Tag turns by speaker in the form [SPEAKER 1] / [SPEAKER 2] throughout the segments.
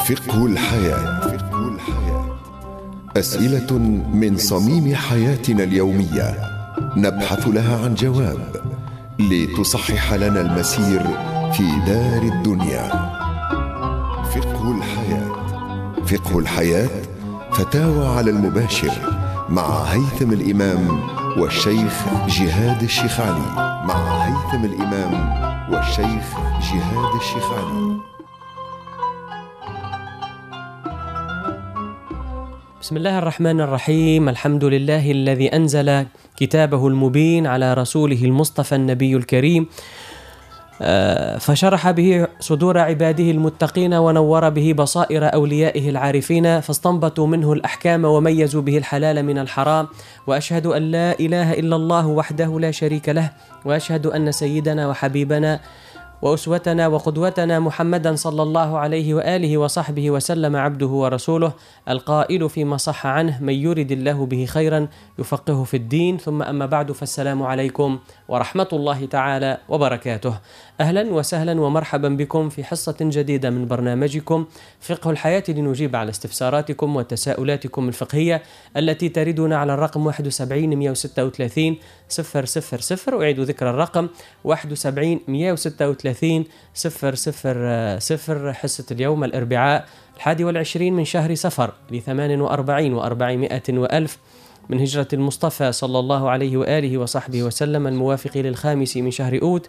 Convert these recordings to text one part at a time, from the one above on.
[SPEAKER 1] فقه الحياة. أسئلة من صميم حياتنا اليومية نبحث لها عن جواب لتصحح لنا المسير في دار الدنيا. فقه الحياة. فقه الحياة فتاوى على المباشر مع هيثم الإمام والشيخ جهاد الشيخ علي.
[SPEAKER 2] بسم الله الرحمن الرحيم. الحمد لله الذي أنزل كتابه المبين على رسوله المصطفى النبي الكريم، فشرح به صدور عباده المتقين ونور به بصائر أوليائه العارفين، فاستنبطوا منه الأحكام وميزوا به الحلال من الحرام. وأشهد أن لا إله إلا الله وحده لا شريك له، وأشهد أن سيدنا وحبيبنا وأسوتنا وقدوتنا محمدا صلى الله عليه وآله وصحبه وسلم عبده ورسوله، القائل فيما صح عنه: من يرد الله به خيرا يفقهه في الدين. ثم أما بعد، فالسلام عليكم ورحمة الله تعالى وبركاته. أهلا وسهلا ومرحبا بكم في حصة جديدة من برنامجكم فقه الحياة، لنجيب على استفساراتكم وتساؤلاتكم الفقهية التي تردنا على الرقم 71 136 000. أعيد ذكر الرقم 71 136 000. حصة اليوم الأربعاء 21 من شهر صفر ل48 و400 وألف من هجرة المصطفى صلى الله عليه وآله وصحبه وسلم، الموافق للخامس من شهر أوت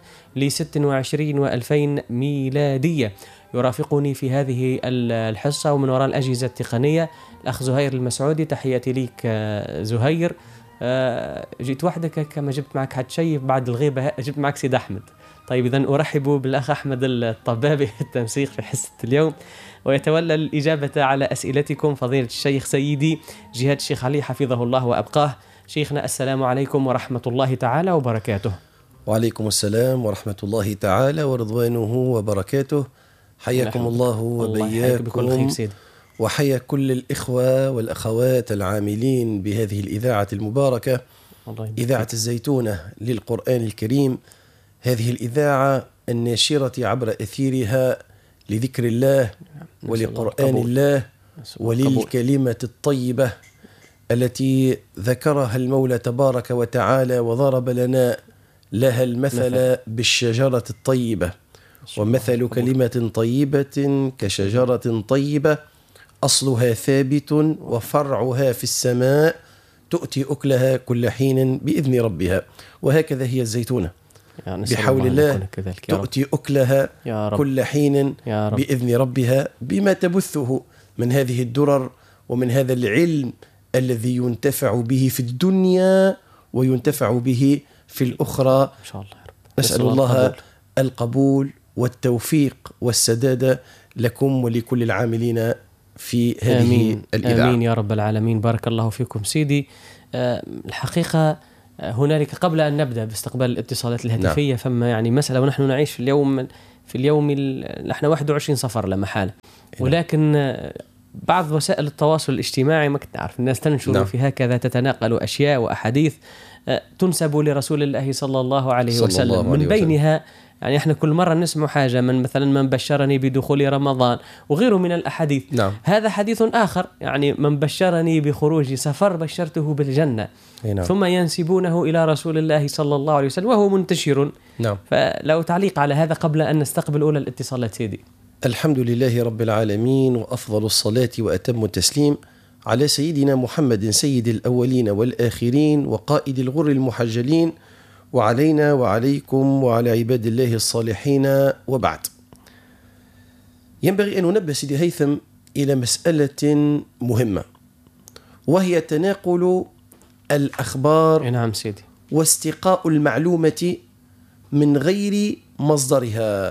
[SPEAKER 2] ل26 و2000 ميلادية. يرافقني في هذه الحصة ومن وراء الأجهزة التقنية الأخ زهير المسعودي. تحياتي ليك زهير. جيت وحدك كما جبت معك حد شيء بعد الغيبة، جبت معك سيد أحمد. طيب إذن أرحب بالأخ أحمد الطبابي التنسيق في حصة اليوم، ويتولى الإجابة على أسئلتكم فضيلة الشيخ سيدي جهاد الشيخ علي حفظه الله وأبقاه. شيخنا السلام عليكم ورحمة الله تعالى وبركاته.
[SPEAKER 3] وعليكم السلام ورحمة الله تعالى ورضوانه وبركاته. حياكم الله وبياكم، وحيا كل الإخوة والأخوات العاملين بهذه الإذاعة المباركة، إذاعة الزيتونة للقرآن الكريم، هذه الإذاعة الناشرة عبر أثيرها لذكر الله ولقرآن الله وللكلمة الطيبة التي ذكرها المولى تبارك وتعالى وضرب لنا لها المثل بالشجرة الطيبة: ومثل كلمة طيبة كشجرة طيبة أصلها ثابت وفرعها في السماء تؤتي أكلها كل حين بإذن ربها. وهكذا هي الزيتونة بحول الله تؤتي أكلها كل حين بإذن ربها، بما تبثه من هذه الدرر ومن هذا العلم الذي ينتفع به في الدنيا وينتفع به في الأخرى. إن شاء الله. نسأل الله القبول والتوفيق والسداد لكم ولكل العاملين في هذه الإذاعة.
[SPEAKER 2] آمين يا رب العالمين. بارك الله فيكم سيدي. الحقيقة هنالك قبل أن نبدأ باستقبال الاتصالات الهاتفية، فما يعني مسألة، ونحن نعيش في اليوم نحن 21 صفر لا محالة، ولكن بعض وسائل التواصل الاجتماعي ما كنت أعرف الناس تنشر في هكذا، تتناقل أشياء وأحاديث تنسب لرسول الله صلى الله عليه وسلم. من بينها يعني احنا كل مرة نسمع حاجة مثلا من بشرني بدخول رمضان وغيره من الأحاديث. هذا حديث آخر، يعني من بشرني بخروج سفر بشرته بالجنة. ثم ينسبونه إلى رسول الله صلى الله عليه وسلم وهو منتشر. فلو تعليق على هذا قبل أن نستقبل أولى الاتصالات سيدي.
[SPEAKER 3] الحمد لله رب العالمين، وأفضل الصلاة وأتم التسليم على سيدنا محمد سيد الأولين والآخرين وقائد الغر المحجلين، وعلينا وعليكم وعلى عباد الله الصالحين، وبعد. ينبغي أن ننبه سيدي هيثم إلى مسألة مهمة، وهي تناقل الأخبار.
[SPEAKER 2] نعم سيدي.
[SPEAKER 3] واستقاء المعلومة من غير مصدرها.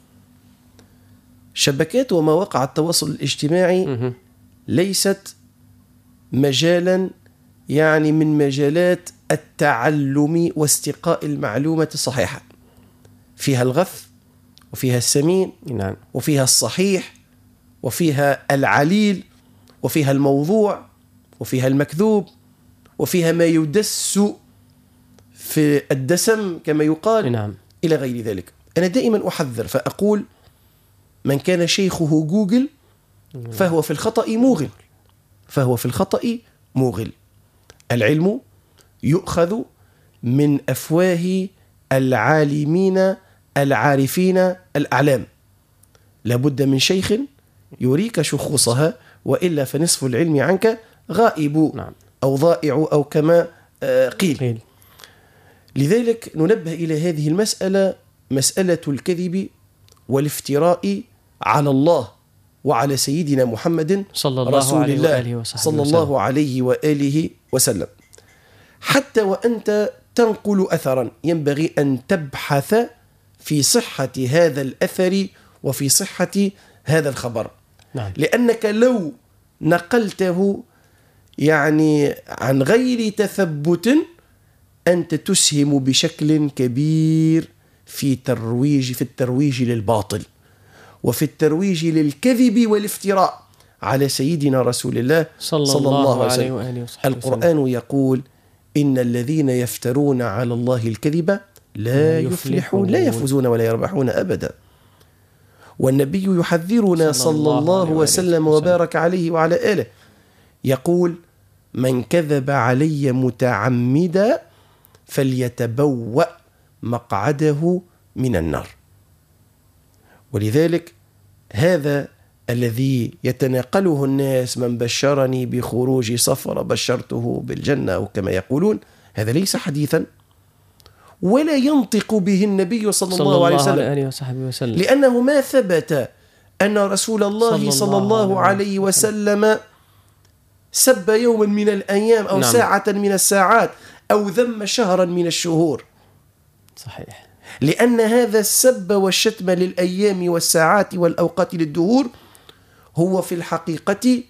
[SPEAKER 3] شبكات ومواقع التواصل الاجتماعي ليست مجالا يعني من مجالات التعلم واستقاء المعلومة الصحيحة. فيها الغث وفيها السمين، وفيها الصحيح وفيها العليل وفيها الموضوع وفيها المكذوب وفيها ما يدس في الدسم كما يقال إلى غير ذلك. أنا دائما أحذر فأقول: من كان شيخه جوجل فهو في الخطأ موغل، فهو في الخطأ موغل. العلم يؤخذ من أفواه العالمين العارفين الأعلام، لابد من شيخ يريك شخوصها، وإلا فنصف العلم عنك غائب أو ضائع أو كما قيل. لذلك ننبه إلى هذه المسألة، مسألة الكذب والافتراء على الله وعلى سيدنا محمد رسول الله صلى الله عليه وآله وسلم. حتى وأنت تنقل أثرا ينبغي أن تبحث في صحة هذا الأثر وفي صحة هذا الخبر. لأنك لو نقلته يعني عن غير تثبت أنت تسهم بشكل كبير في الترويج للباطل وفي الترويج للكذب والافتراء على سيدنا رسول الله صلى الله عليه وسلم. القرآن يقول إن الذين يفترون على الله الكذب لا يفلحون، لا يفوزون ولا يربحون أبدا. والنبي يحذرنا صلى الله وسلم وبارك عليه وعلى آله، يقول من كذب علي متعمدا فليتبوأ مقعده من النار. ولذلك هذا الذي يتناقله الناس، من بشرني بخروج صفر بشرته بالجنة أو كما يقولون، هذا ليس حديثا ولا ينطق به النبي صلى الله عليه وسلم، لأنه ما ثبت أن رسول الله صلى الله عليه وسلم سب يوما من الأيام أو ساعة من الساعات أو ذم شهرا من الشهور.
[SPEAKER 2] صحيح.
[SPEAKER 3] لأن هذا السب والشتم للأيام والساعات والأوقات للدهور هو في الحقيقة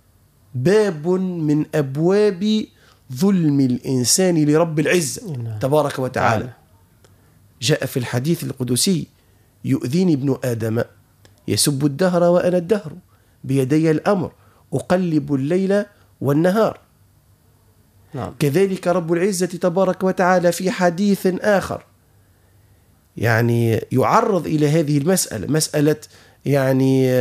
[SPEAKER 3] باب من أبواب ظلم الإنسان لرب العزة تبارك وتعالى. جاء في الحديث القدسي يؤذيني ابن آدم يسب الدهر وأنا الدهر بيدي الأمر أقلب الليل والنهار. كذلك رب العزة تبارك وتعالى في حديث آخر يعني يعرض إلى هذه المسألة، مسألة يعني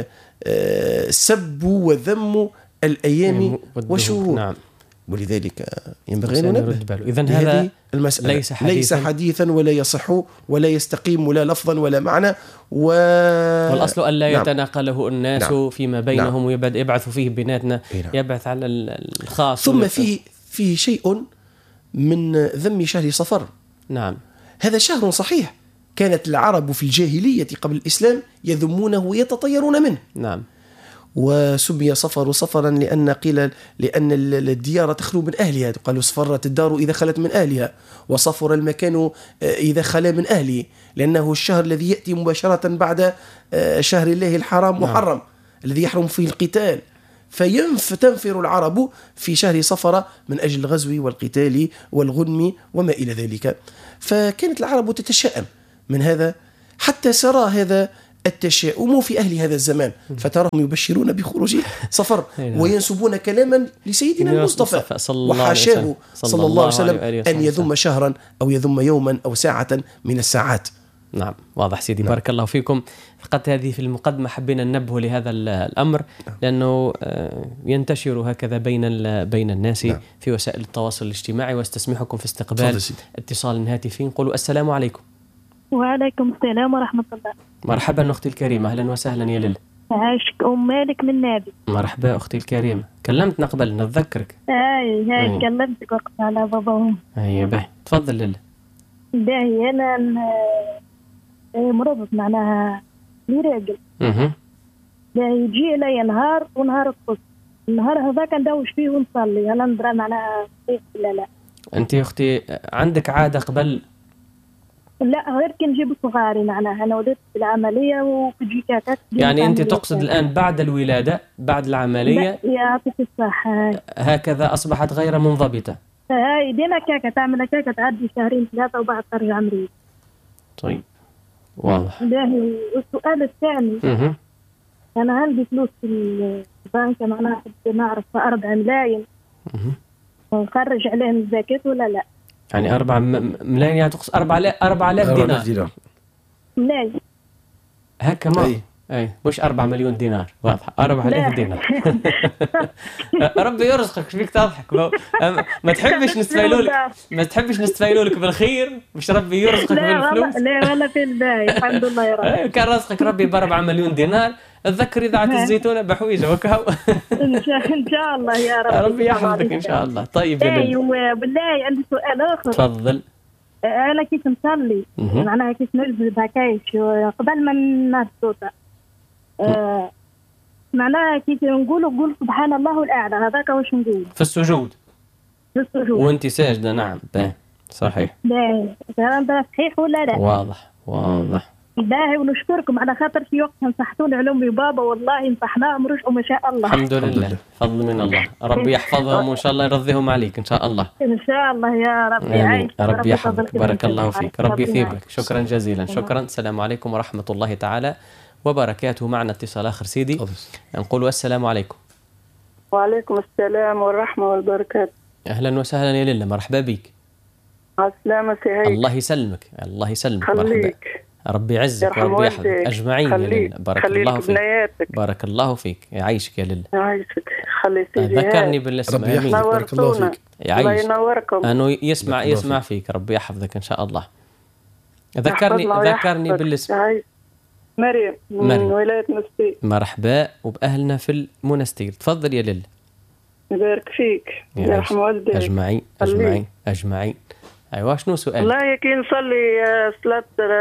[SPEAKER 3] سب وذم الأيام والشهور.
[SPEAKER 2] ولذلك
[SPEAKER 3] ينبغي أن ننبه.
[SPEAKER 2] إذن هذا
[SPEAKER 3] المسألة ليس حديثا ولا يصح ولا يستقيم لا لفظا ولا معنى
[SPEAKER 2] والأصل أن لا يتناقله الناس فيما بينهم ويبعث فيه بيناتنا، يبعث على الخاص.
[SPEAKER 3] ثم فيه شيء من ذم شهر صفر. هذا شهر صحيح كانت العرب في الجاهلية قبل الإسلام يذمونه ويتطيرون منه. وسمي صفر صفرا لأن الديار تخلو من أهلها، قالوا صفرت الدار إذا خلت من أهلها، وصفر المكان إذا خلا من أهله، لأنه الشهر الذي يأتي مباشرة بعد شهر الله الحرام محرم الذي يحرم فيه القتال، فتنفر العرب في شهر صفر من أجل الغزو والقتال والغنم وما إلى ذلك. فكانت العرب تتشائم من هذا، حتى سرى هذا التشاؤم في أهل هذا الزمان، فتراهم يبشرون بخروج صفر وينسبون كلاما لسيدنا المصطفى، وحاشاه صلى الله عليه وسلم أن يذم شهرا أو يذم يوما أو ساعة من الساعات.
[SPEAKER 2] واضح سيدي. بارك الله فيكم. فقط هذه في المقدمة حبينا ننبه لهذا الأمر، لأنه ينتشر هكذا بين الناس في وسائل التواصل الاجتماعي. واستسمحكم في استقبال اتصال هاتفي. نقول السلام عليكم.
[SPEAKER 4] وعليكم السلام ورحمة الله.
[SPEAKER 2] مرحبا أختي الكريمة، أهلا وسهلا يا ليلى.
[SPEAKER 4] عاشك أم مالك من نابي.
[SPEAKER 2] مرحبا أختي الكريمة، كلمتنا قبل نتذكرك.
[SPEAKER 4] هاي كلمتك وقت على باباهم.
[SPEAKER 2] باهي تفضل ليلى.
[SPEAKER 4] باهي أنا مرضت معناها لي راجل. باهي يجي إلي نهار ونهار القص، النهار هذاك ندوش فيه ونصلي، أنا ندرى معناها ولا لا.
[SPEAKER 2] أنت يا أختي عندك عادة قبل؟
[SPEAKER 4] لا غير كي نجيب صغاري معناها أنا ولدت بالعملية وكجي كاكات.
[SPEAKER 2] يعني أنت تقصد الآن بعد الولادة بعد العملية؟
[SPEAKER 4] يعطيك الصحة.
[SPEAKER 2] هكذا أصبحت غير منضبطة.
[SPEAKER 4] هاي دينا كاكا تعمل كاكا تعدي شهرين ثلاثة وبعد ترجع مريض.
[SPEAKER 2] طيب واضح.
[SPEAKER 4] والسؤال الثاني أنا عندي فلوس في البنك معناها نعرف 4 ملايين نخرج عليهم الزكاة ولا لا؟
[SPEAKER 2] يعني 4 ملايين يعني تقصد 4000 دينار.
[SPEAKER 4] ملايين
[SPEAKER 2] هكا ما اي مش 4 مليون دينار، واضحه 4000 دينار. ربي يرزقك، فيك تضحك. ما تحبش نستفيلوا لك بالخير، مش ربي يرزقك بالفلوس؟
[SPEAKER 4] لا ولا في الباهي، الحمد لله يا رب.
[SPEAKER 2] كان رزقك ربي ب4 مليون دينار، اتذكر اذاعه الزيتونه بحويجه وكهو.
[SPEAKER 4] ان شاء الله يا رب.
[SPEAKER 2] ربي يحفظك ان شاء الله. طيب يا ليلى،
[SPEAKER 4] ايوه بالله عندي سؤال اخر.
[SPEAKER 2] تفضل.
[SPEAKER 4] انا كيف نصلي معناها كيف نجلس هكايش قبل ما نرقد، معناها كيف نقول سبحان الله الأعلى، هذاك واش نقول
[SPEAKER 2] في السجود وانت ساجدة. نعم صحيح.
[SPEAKER 4] هذا صحيح ولا لا؟
[SPEAKER 2] واضح.
[SPEAKER 4] باهي، ونشكركم على خاطر في وقت نصحتوني علومي بابا، والله نصحناهم رجعوا ما شاء الله.
[SPEAKER 2] الحمد لله، فضل من الله. ربي يحفظهم وان شاء الله يرضيهم عليك ان شاء الله.
[SPEAKER 4] ان شاء الله يا رب.
[SPEAKER 2] آمين. ربي يحفظك، بارك الله فيك، ربي يثيبك. شكرا جزيلا. شكرا. السلام عليكم ورحمة الله تعالى وبركاته. معنا اتصال آخر سيدي، نقول السلام عليكم.
[SPEAKER 5] وعليكم السلام والرحمة والبركات.
[SPEAKER 2] أهلا وسهلا يا ليلى، مرحبا بك.
[SPEAKER 5] عالسلامة سي.
[SPEAKER 2] الله يسلمك، الله يسلمك.
[SPEAKER 5] مرحبا.
[SPEAKER 2] ربي يعزك وربي يحفظك أجمعين يا ليلى. بارك الله فيك. بنياتك. بارك الله فيك، يعيشك يا ليلى.
[SPEAKER 5] يعيشك، خلي سيدي.
[SPEAKER 2] ذكرني بالاسم.
[SPEAKER 3] ربي يحفظك، بارك الله فيك.
[SPEAKER 5] الله ينوركم.
[SPEAKER 2] أنه يسمع فيك، ربي يحفظك إن شاء الله. ذكرني بالاسم.
[SPEAKER 5] مريم من ولاية منستير.
[SPEAKER 2] مرحبا وبأهلنا في المنستير. تفضل يا ليلى.
[SPEAKER 5] يبارك فيك، يرحم والديك.
[SPEAKER 2] أجمعين. أيوة، شنو سؤال؟
[SPEAKER 5] والله كي نصلي صلاة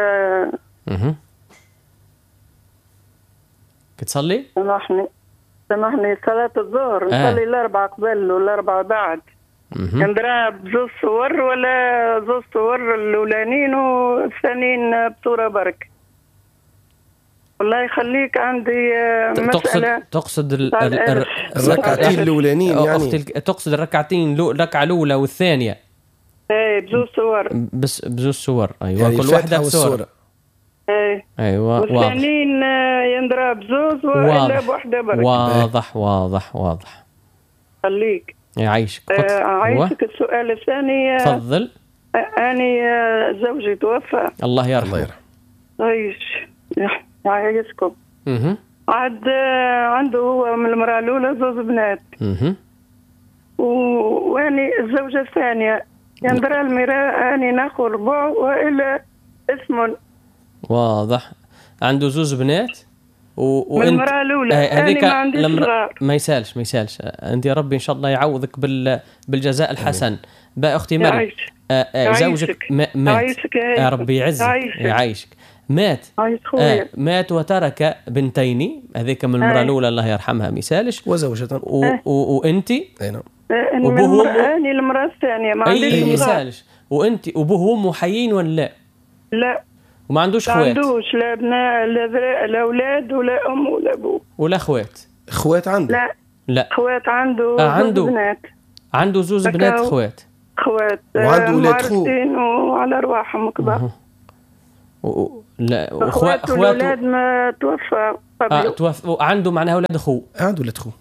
[SPEAKER 2] كتصلي؟
[SPEAKER 5] سامحني صلاة الظهر نصلي الأربعة قبل والأربعة بعد. نديرها بزوج صور ولا زوج صور الأولانيين والثانيين بصورة برك؟ والله يخليك، عندي مسألة.
[SPEAKER 2] تقصد
[SPEAKER 3] الركعتين الأولانيين يعني؟
[SPEAKER 2] تقصد الركعتين، الركعة الأولى والثانية؟
[SPEAKER 5] ايه بزوج صور.
[SPEAKER 2] بس بزوج صور. أيوة يعني
[SPEAKER 3] كل واحدة بصورة.
[SPEAKER 2] أيوة
[SPEAKER 5] والثانيين يندرى بزوج ولا بوحدة برك.
[SPEAKER 2] واضح.
[SPEAKER 5] خليك.
[SPEAKER 2] يعيشك.
[SPEAKER 5] عايشك. السؤال الثاني.
[SPEAKER 2] تفضل.
[SPEAKER 5] أنا زوجي توفى.
[SPEAKER 2] الله يرحمه.
[SPEAKER 5] عايش يعيشكم. عنده هو من المرأة الأولى زوج بنات. وأني الزوجة الثانية يندرى الميراث، أني ناخذ ربع وإلا اسم.
[SPEAKER 2] واضح. عنده زوج بنات
[SPEAKER 5] من المرأة الأولى.
[SPEAKER 2] هذيك ما يسالش. أنت يا ربي إن شاء الله يعوضك بالجزاء الحسن. بقى أختي مريم، زوجك مات. يا ربي يعيشك. مات وترك بنتين، هذيك من المرأة الأولى الله يرحمها مثالش،
[SPEAKER 3] وزوجة
[SPEAKER 2] وأنت
[SPEAKER 5] وأبوه أني المرأة الثانية ما عنديش
[SPEAKER 2] مثالش، وأنت أبوه وأمه حيين ولا لا؟ وما عندوش خوات؟
[SPEAKER 5] ما عندوش لا ابناء لا أولاد ولا أم ولا أبوه
[SPEAKER 2] ولا خوات
[SPEAKER 3] عنده؟
[SPEAKER 5] لا خوات عنده بنات.
[SPEAKER 2] عنده زوج بنات خوات
[SPEAKER 3] وعنده ولاد خو
[SPEAKER 5] وعلى أرواحهم كبار.
[SPEAKER 2] لا
[SPEAKER 5] اخواته الأولاد ما توفى قبل.
[SPEAKER 2] توفى. عنده معناها أولاد خو.
[SPEAKER 3] عنده ولاد خو.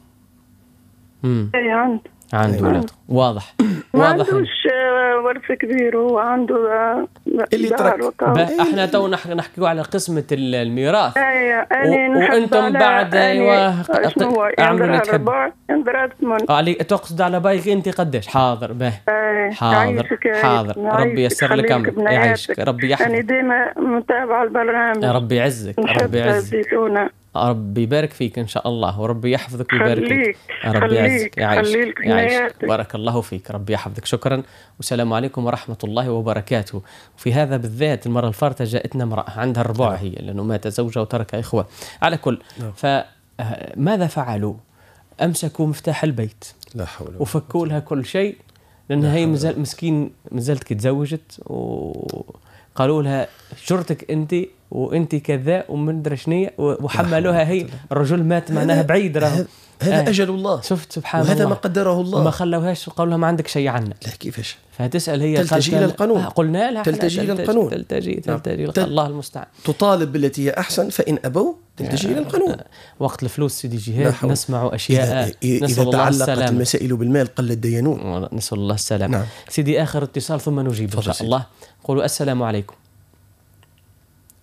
[SPEAKER 2] عنده ولاد. واضح.
[SPEAKER 5] ما عندوش ورث كبير، هو عنده
[SPEAKER 3] اللي ترك.
[SPEAKER 2] احنا تو نحكيو على قسمة الميراث.
[SPEAKER 5] وانتم
[SPEAKER 2] بعد اعملوا اللي تحب. تقصد على بايك انت قداش؟ حاضر. حاضر. ربي ييسر لك امرك، يعيشك، ربي يحفظك.
[SPEAKER 5] انا ديما متابعة البرنامج.
[SPEAKER 2] ربي يعزك، ربي يبارك فيك ان شاء الله، وربي يحفظك ويبارك فيك. ربي يعزك، يعيشك. بارك الله فيك، ربي يحفظك. شكرا والسلام عليكم ورحمة الله وبركاته. وفي هذا بالذات المرة الفارطة جاءتنا امرأة عندها الربع هي، لأنه مات زوجها وترك إخوة. على كل، فماذا فعلوا؟ أمسكوا مفتاح البيت،
[SPEAKER 3] لا حول ولا قوة،
[SPEAKER 2] وفكوا لها كل شيء، لأنها هي مسكين مازالت تزوجت، وقالوا لها شرطك أنت وأنت كذا ومندري شنية، وحملوها هي. الرجل مات معناها بعيد.
[SPEAKER 3] هذا أجل الله.
[SPEAKER 2] شفت سبحان الله،
[SPEAKER 3] وهذا ما قدره الله.
[SPEAKER 2] ما خلوهاش وقالوا لها ما عندك شيء عنا.
[SPEAKER 3] لا كيفاش؟
[SPEAKER 2] فهتسأل هي
[SPEAKER 3] تلتجي إلى القانون.
[SPEAKER 2] قلنا لها
[SPEAKER 3] تلتجي إلى القانون.
[SPEAKER 2] تلتجي الله المستعان.
[SPEAKER 3] تطالب بالتي هي أحسن، فإن أبوا تلتجي إلى القانون.
[SPEAKER 2] وقت الفلوس سيدي جهاد نسمع أشياء.
[SPEAKER 3] إذا تعلقت المسائل بالمال قل الديانون.
[SPEAKER 2] نسأل الله السلام. سيدي آخر اتصال ثم نجيب إن شاء الله. قولوا السلام عليكم.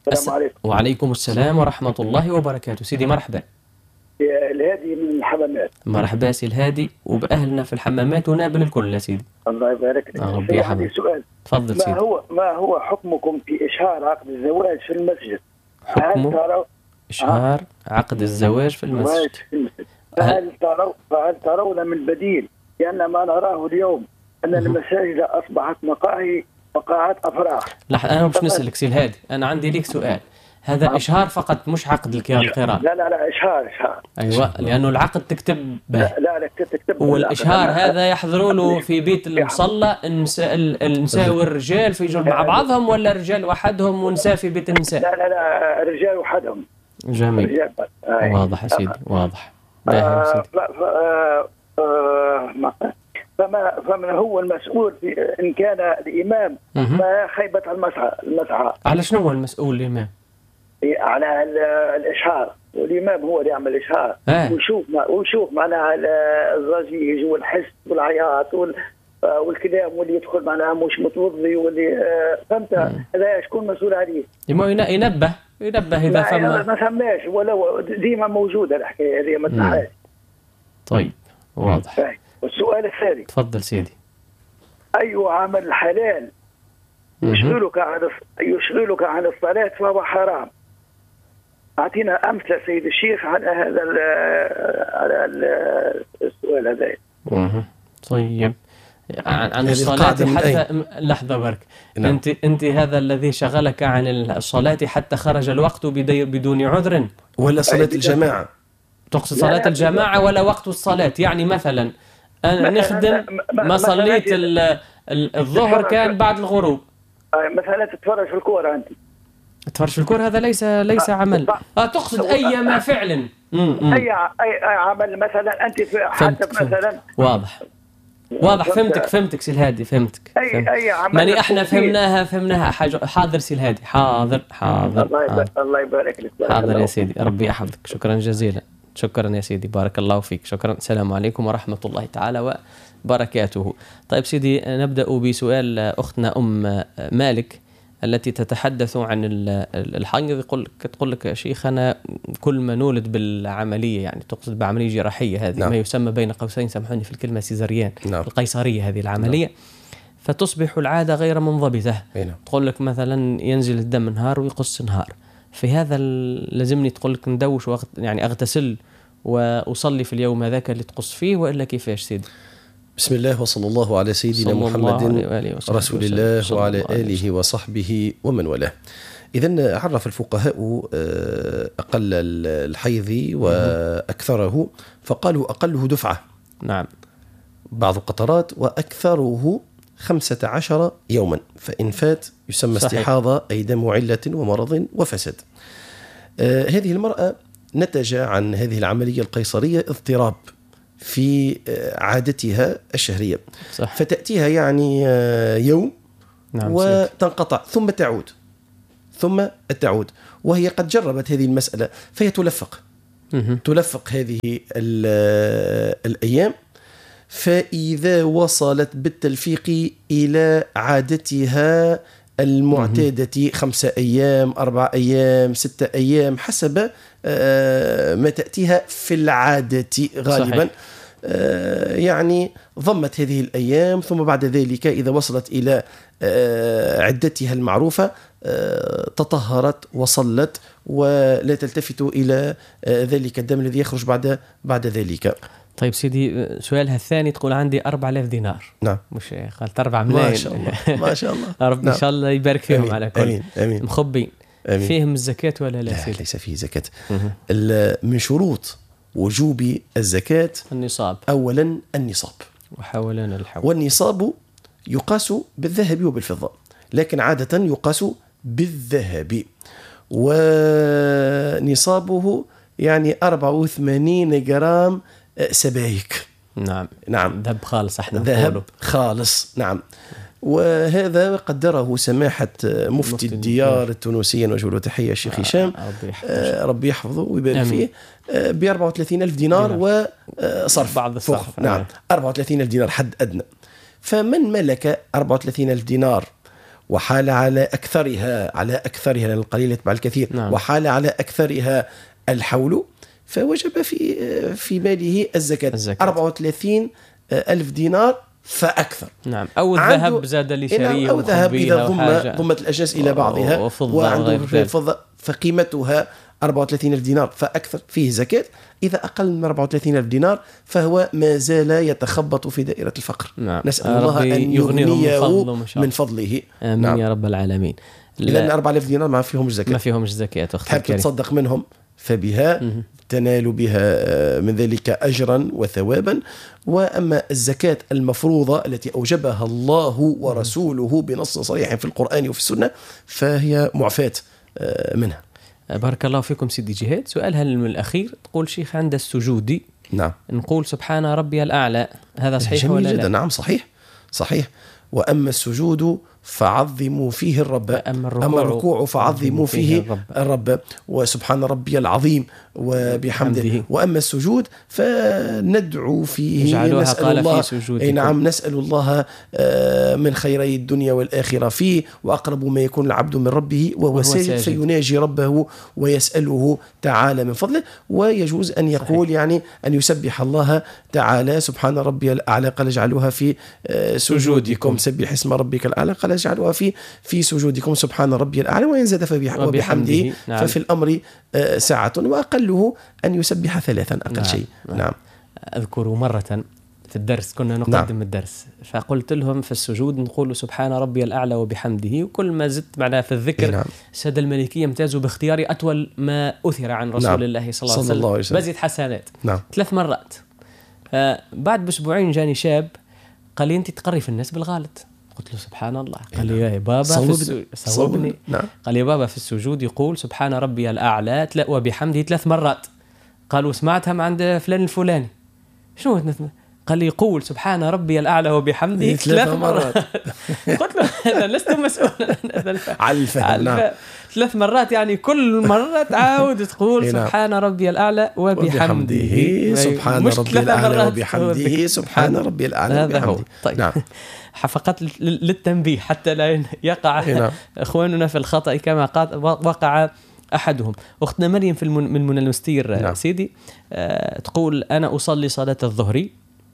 [SPEAKER 6] السلام عليكم.
[SPEAKER 2] وعليكم السلام ورحمة الله وبركاته. سيدي مرحبا.
[SPEAKER 6] الهادي من الحمامات.
[SPEAKER 2] مرحبا سي الهادي وبأهلنا في الحمامات ونابل الكل يا سيدي.
[SPEAKER 6] الله يبارك لك.
[SPEAKER 2] ربي يحفظك.
[SPEAKER 6] سؤال.
[SPEAKER 2] تفضل سيدي.
[SPEAKER 6] ما هو حكمكم في إشهار عقد الزواج في المسجد؟
[SPEAKER 2] حكمه إشهار عقد الزواج في المسجد.
[SPEAKER 6] فهل ترون من بديل؟ لأن ما نراه اليوم أن المساجد أصبحت مقاعات أفراح.
[SPEAKER 2] لا أنا مش نسألك سي الهادي، أنا عندي ليك سؤال. هذا إشهار فقط مش عقد القران.
[SPEAKER 6] لا إشهار.
[SPEAKER 2] أيوة، لأنه العقد تكتب به.
[SPEAKER 6] لا تكتب.
[SPEAKER 2] والإشهار هذا يحضروا له في بيت المصلى النساء والرجال في مع بعضهم، ولا رجال وحدهم ونساء في بيت النساء؟
[SPEAKER 6] لا رجال وحدهم.
[SPEAKER 2] جميل. واضح يا سيدي، واضح.
[SPEAKER 6] فمن هو المسؤول إن كان الإمام ما خيبة المسعى؟
[SPEAKER 2] على شنو هو المسؤول الإمام؟
[SPEAKER 6] على الإشهار، والإمام هو اللي يعمل الإشهار. ويشوف معناها الضجيج والحس والعياط والكلام واللي يدخل معناها مش متوضي واللي فهمت. هذا شكون مسؤول عليه؟
[SPEAKER 2] ينبه إذا فما
[SPEAKER 6] ما فهمناش، ولو ديما موجودة الحكاية هذه ما تنحاش.
[SPEAKER 2] طيب واضح.
[SPEAKER 6] والسؤال الثاني.
[SPEAKER 2] تفضل سيدي.
[SPEAKER 6] أي عمل حلال يشغلك عن الصلاة فهو حرام؟ أعطينا أمثلة سيد الشيخ عن هذا السؤال هذا.
[SPEAKER 2] طيب عن الصلاة حتى لحظة برك. نعم. أنت هذا الذي شغلك عن الصلاة حتى خرج الوقت بدون عذر،
[SPEAKER 3] ولا صلاة الجماعة؟
[SPEAKER 2] تقصد صلاة الجماعة ولا وقت الصلاة؟ يعني مثلا أنا نخدم ما صليت الظهر كان بعد الغروب.
[SPEAKER 6] مثلا تتفرج في الكورة أنت.
[SPEAKER 2] تتفرج في الكورة هذا ليس عمل. تقصد أي فعل.
[SPEAKER 6] أي عمل مثلا أنت حتى مثلا.
[SPEAKER 2] واضح. فهمتك سي الهادي، فهمتك.
[SPEAKER 6] أي عمل.
[SPEAKER 2] ماني احنا فهمناها حاضر سي الهادي، حاضر.
[SPEAKER 6] الله يبارك لك.
[SPEAKER 2] حاضر يا سيدي، ربي يحفظك. شكرا جزيلا. شكرا يا سيدي، بارك الله فيك. شكرا. السلام عليكم ورحمة الله تعالى وبركاته. طيب سيدي، نبدأ بسؤال أختنا أم مالك التي تتحدث عن الحيض. تقول لك يا شيخنا كل ما نولد بالعملية، يعني تقصد بعملية جراحية هذه. نعم. ما يسمى بين قوسين، سامحوني في الكلمة، سيزاريان. نعم. القيصرية هذه العملية. نعم. فتصبح العادة غير منضبطة. نعم. تقول لك مثلا ينزل الدم نهار ويقص نهار. في هذا لازمني تقول لك ندوش وقت، يعني أغتسل وأصلي في اليوم هذاك اللي تقص فيه، وإلا كيفاش سيدي؟
[SPEAKER 3] بسم الله وصلى الله على سيدنا محمد رسول الله وعلى آله وصحبه ومن والاه. إذن عرف الفقهاء أقل الحيض وأكثره، فقالوا أقله دفعة.
[SPEAKER 2] نعم.
[SPEAKER 3] بعض القطرات، وأكثره 15 يوما، فإن فات يسمى استحاضة، أي دم علة ومرض وفسد. هذه المرأة نتج عن هذه العملية القيصرية اضطراب في عادتها الشهرية. صح. فتأتيها يعني يوم. نعم. وتنقطع ثم تعود وهي قد جربت هذه المسألة، فهي تلفق هذه الأيام، فإذا وصلت بالتلفيق إلى عادتها المعتادة 5 أيام 4 أيام 6 أيام حسب ما تأتيها في العادة غالبا. يعني ضمت هذه الأيام، ثم بعد ذلك إذا وصلت إلى عدتها المعروفة تطهرت وصلت، ولا تلتفت إلى ذلك الدم الذي يخرج بعد ذلك.
[SPEAKER 2] طيب سيدي، سؤالها الثاني تقول عندي 4000 دينار. نعم. مش قالت 4 ملايين.
[SPEAKER 3] ما شاء الله.
[SPEAKER 2] رب إن شاء الله يبارك فيهم. أمين. على كل.
[SPEAKER 3] أمين.
[SPEAKER 2] مخبين. أمين. فيهم الزكاة ولا لا سيدي؟
[SPEAKER 3] ليس فيه زكاة. من شروط وجوب الزكاة
[SPEAKER 2] النصاب.
[SPEAKER 3] أولا النصاب،
[SPEAKER 2] وحولنا الحول.
[SPEAKER 3] والنصاب يقاس بالذهب وبالفضة، لكن عادة يقاس بالذهب، ونصابه يعني 84 جرام سبايك.
[SPEAKER 2] نعم.
[SPEAKER 3] ذهب
[SPEAKER 2] خالص، احنا
[SPEAKER 3] ذهب خالص. نعم. وهذا قدره سماحة مفتي الديار التونسية، نوجه له تحية الشيخ هشام، ربي يحفظه ويبارك فيه، ب 34,000 دينار وصرف
[SPEAKER 2] بعض الصرف.
[SPEAKER 3] نعم. 34,000 دينار حد أدنى. فمن ملك 34,000 دينار وحال على أكثرها القليل يتبع الكثير،
[SPEAKER 2] نعم.
[SPEAKER 3] وحال على أكثرها الحول، فوجب في ماله الزكاة. 34,000 دينار فأكثر.
[SPEAKER 2] نعم. أو الذهب زاد لشريه،
[SPEAKER 3] أو ذهب إذا ضمت الأجناس إلى بعضها، وعنده فضة فقيمتها 34,000 دينار فأكثر فيه زكاة. إذا أقل من 34,000 دينار فهو ما زال يتخبط في دائرة الفقر.
[SPEAKER 2] نعم.
[SPEAKER 3] نسأل الله أن يغنيه من فضله.
[SPEAKER 2] آمين. نعم. يا رب العالمين.
[SPEAKER 3] لأن 4,000 دينار ما فيهمش زكاة. تحب تتصدق منهم فبها تنال بها من ذلك أجرا وثوابا. وأما الزكاة المفروضة التي أوجبها الله ورسوله بنص صريح في القرآن وفي السنة فهي معفاة منها.
[SPEAKER 2] بارك الله فيكم سيدي جهاد. سؤالها الأخير، تقول شيخ عند السجود
[SPEAKER 3] نعم
[SPEAKER 2] نقول سبحان ربي الأعلى، هذا صحيح ولا لا؟
[SPEAKER 3] نعم صحيح. وأما السجود فعظموا فيه الرب، أما الركوع فعظموا فيه الرب، وسبحان ربي العظيم وبحمده. وأما السجود فندعو فيه، نسأل الله، نعم، نسأل الله من خيري الدنيا والآخرة فيه، وأقرب ما يكون العبد من ربه وهو ساجد فيناجي ربه ويسأله تعالى من فضله. ويجوز أن يقول يعني أن يسبح الله تعالى سبحان ربي الأعلى، قال اجعلوها في سجودكم، سبح اسم ربك الأعلى، قال اجعلوها في سجودكم سبحان ربي الأعلى، وإن زاد وبحمده. نعم. ففي الأمر ساعة، وأقله أن يسبح 3 أقل شيء. نعم.
[SPEAKER 2] أذكر مرة في الدرس كنا نقدم الدرس، فقلت لهم في السجود نقول سبحان ربي الأعلى وبحمده، وكل ما زدت معنا في الذكر السادة الملكية امتازوا باختياري أطول ما أثر عن رسول الله صلى الله عليه وسلم، بزيد حسنات 3 مرات. بعد بأسبوعين جاني شاب قال لي أنت تقري في الناس بالغلط. قلت له سبحان الله. قال لي يا بابا صوبني. قال لي بابا في السجود يقول سبحان ربي الأعلى وبحمده 3 مرات. قالوا سمعتها عند فلان الفلاني. شنو؟ قال لي يقول سبحان ربي الأعلى وبحمده 3 مرات. قلت له أنا لست مسؤولا
[SPEAKER 3] على الفهم.
[SPEAKER 2] 3 مرات يعني كل مرة تعاود تقول سبحان ربي الأعلى وبحمده.
[SPEAKER 3] سبحان ربي الأعلى وبحمده. سبحان ربي الأعلى وبحمده.
[SPEAKER 2] طيب. نعم. فقط للتنبيه حتى لا يقع إخواننا في الخطأ كما وقع أحدهم. أختنا مريم من المستير سيدي تقول أنا أصلي صلاة الظهر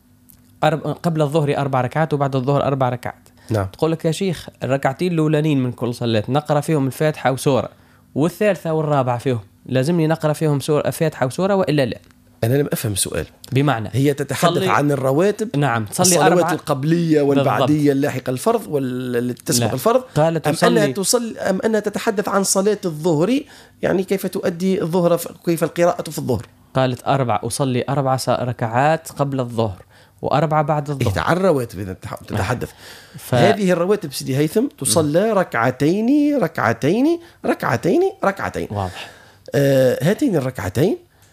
[SPEAKER 2] قبل الظهر 4 ركعات وبعد الظهر 4 ركعات. تقول لك يا شيخ الركعتين الأولانيين من كل صلاة نقرأ فيهم الفاتحة وسورة، والثالثة والرابعة فيهم لازمني نقرأ فيهم فاتحة وسورة وإلا لا؟
[SPEAKER 3] أنا لم أفهم السؤال.
[SPEAKER 2] بمعنى
[SPEAKER 3] هي تتحدث عن الرواتب.
[SPEAKER 2] نعم.
[SPEAKER 3] الصلوات القبلية والبعدية اللاحقة الفرض والتي تسبق الفرض، أم أنها تتحدث عن صلاة الظهر، يعني كيف تؤدي الظهر، كيف القراءة في الظهر؟
[SPEAKER 2] قالت 4 أصلي 4 ركعات قبل الظهر و4 بعد الظهر.
[SPEAKER 3] عن الرواتب إذا تتحدث. هذه الرواتب سيدي هيثم تصلى ركعتين ركعتين ركعتين ركعتين.
[SPEAKER 2] واضح.
[SPEAKER 3] هاتين الركعتين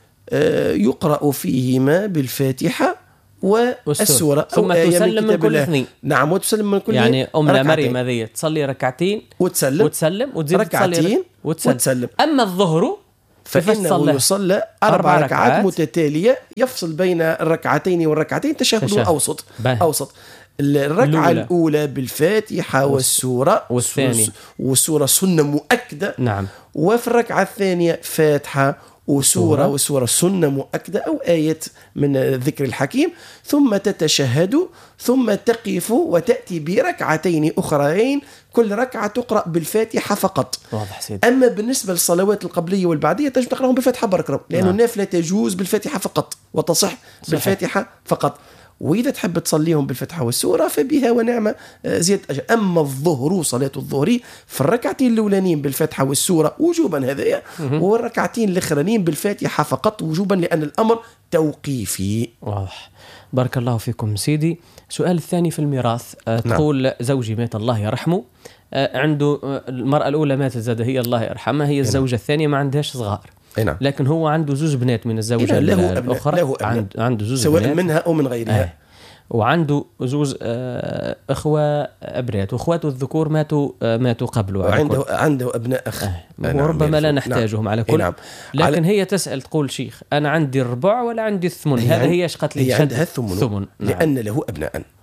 [SPEAKER 3] يقرأ فيهما بالفاتحة والسورة
[SPEAKER 2] ثم تسلم من كل 2.
[SPEAKER 3] نعم. وتسلم من كل
[SPEAKER 2] يعني أمنا مريم هذه تصلي ركعتين وتسلم وتزيد
[SPEAKER 3] ركعتين وتسلم.
[SPEAKER 2] أما الظهر
[SPEAKER 3] فإنه يصلى 4 ركعات متتالية، يفصل بين الركعتين والركعتين تشهد أوسط. الركعة الأولى بالفاتحة والسورة، والسورة سنة مؤكدة.
[SPEAKER 2] نعم.
[SPEAKER 3] وفي الركعة الثانية فاتحة وسورة سنة مؤكدة أو آية من ذكر الحكيم، ثم تتشهد، ثم تقف وتأتي بركعتين أخرين، كل ركعة تقرأ بالفاتحة فقط.
[SPEAKER 2] واضح سيدي.
[SPEAKER 3] أما بالنسبة للصلوات القبلية والبعدية تجب تقرأهم بالفاتحة بركرم، لأن النافلة تجوز بالفاتحة فقط وتصح بالفاتحة فقط. وإذا تحب تصليهم بالفتحة والسورة فبها ونعمة زيادة أجر. أما الظهر، صلاة الظهر في الركعتين الأولانيين بالفتحة والسورة وجوبا هذايا، والركعتين الأخرانيين بالفاتحة فقط وجوبا، لأن الأمر توقيفي.
[SPEAKER 2] واضح. بارك الله فيكم سيدي. سؤال الثاني في الميراث. تقول زوجي مات الله يرحمه، عنده المرأة الأولى ماتت زاد هي الله يرحمها، هي الزوجة الثانية ما عندهاش صغار، لكن هو عنده 2 بنات من الزوجة الأخرى، عنده 2
[SPEAKER 3] سواء
[SPEAKER 2] بنات
[SPEAKER 3] منها أو من غيرها.
[SPEAKER 2] وعنده 2 إخوة أبنات، وأخواته الذكور ماتوا قبله،
[SPEAKER 3] عنده أبناء أخ
[SPEAKER 2] وربما لا نحتاجهم على كل. لكن هي تسأل تقول شيخ أنا عندي 4 ولا عندي 8؟ هذا هي شقت لي.
[SPEAKER 3] هي عندها الثمن لأن له أبناء.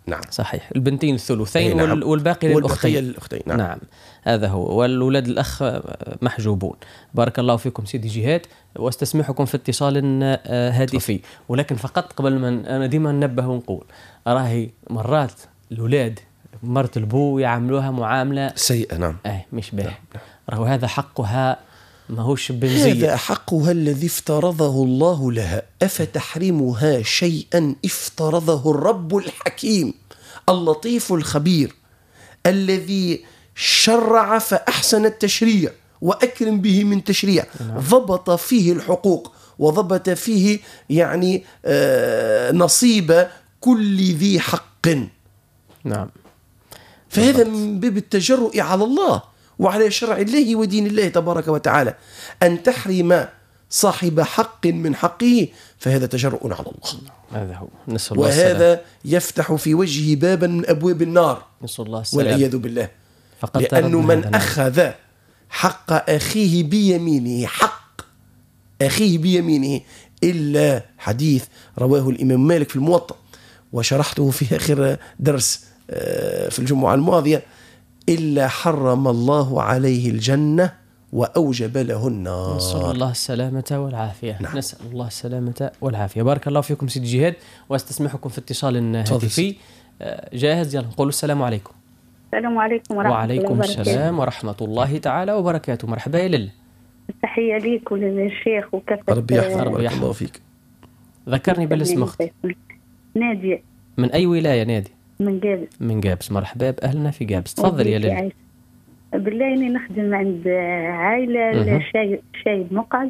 [SPEAKER 3] نعم
[SPEAKER 2] صحيح. البنتين الثلثين نعم. والباقي للأختين.
[SPEAKER 3] نعم.
[SPEAKER 2] نعم هذا هو. والولاد الأخ محجوبون. بارك الله فيكم سيدي جهاد، واستسمحكم في اتصال هاتفي. ولكن فقط قبل ما أنا ديما ننبه ونقول راهي مرات الأولاد مرت البو يعاملوها معاملة
[SPEAKER 3] سيئة. نعم
[SPEAKER 2] مش باهي. راهو هذا حقها ماهوش بنزية.
[SPEAKER 3] هذا حقها الذي افترضه الله لها، أفتحرمها شيئا افترضه الرب الحكيم اللطيف الخبير الذي شرع فأحسن التشريع وأكرم به من تشريع، ضبط فيه الحقوق وضبط فيه يعني نصيب كل ذي حق.
[SPEAKER 2] نعم.
[SPEAKER 3] فهذا من باب التجرؤ على الله وعلى شرع الله ودين الله تبارك وتعالى. أن تحرم صاحب حق من حقه فهذا تجرؤ على الله.
[SPEAKER 2] هذا هو. نسأل الله
[SPEAKER 3] وهذا يفتح في وجهه بابا من أبواب النار.
[SPEAKER 2] نسأل الله السلام.
[SPEAKER 3] والعياذ بالله. لأنه من أخذ حق أخيه بيمينه، حق أخيه بيمينه، إلا حديث رواه الإمام مالك في الموطأ وشرحته في آخر درس في الجمعة الماضية، إلا حرم الله عليه الجنة وأوجب له النار.
[SPEAKER 2] نسأل الله السلامة والعافية.
[SPEAKER 3] نعم.
[SPEAKER 2] نسأل الله السلامة والعافية. بارك الله فيكم سيد جهاد، واستسمحكم في اتصال هاتفي. جاهز؟ يلا نقول السلام عليكم.
[SPEAKER 4] السلام عليكم ورحمة
[SPEAKER 2] وعليكم السلام ورحمة الله تعالى وبركاته. مرحبا يا لله.
[SPEAKER 4] التحية ليك وللشيخ وكافة.
[SPEAKER 3] ربي يحفظك. بارك الله فيك.
[SPEAKER 2] ذكرني بالاسم أختي.
[SPEAKER 4] نادية.
[SPEAKER 2] من أي ولاية نادي؟
[SPEAKER 4] من جابس.
[SPEAKER 2] من جابس. مرحبا بأهلنا في جابس. تفضل يا لله.
[SPEAKER 4] بالله إني نخدم عند عائلة شايب مقعد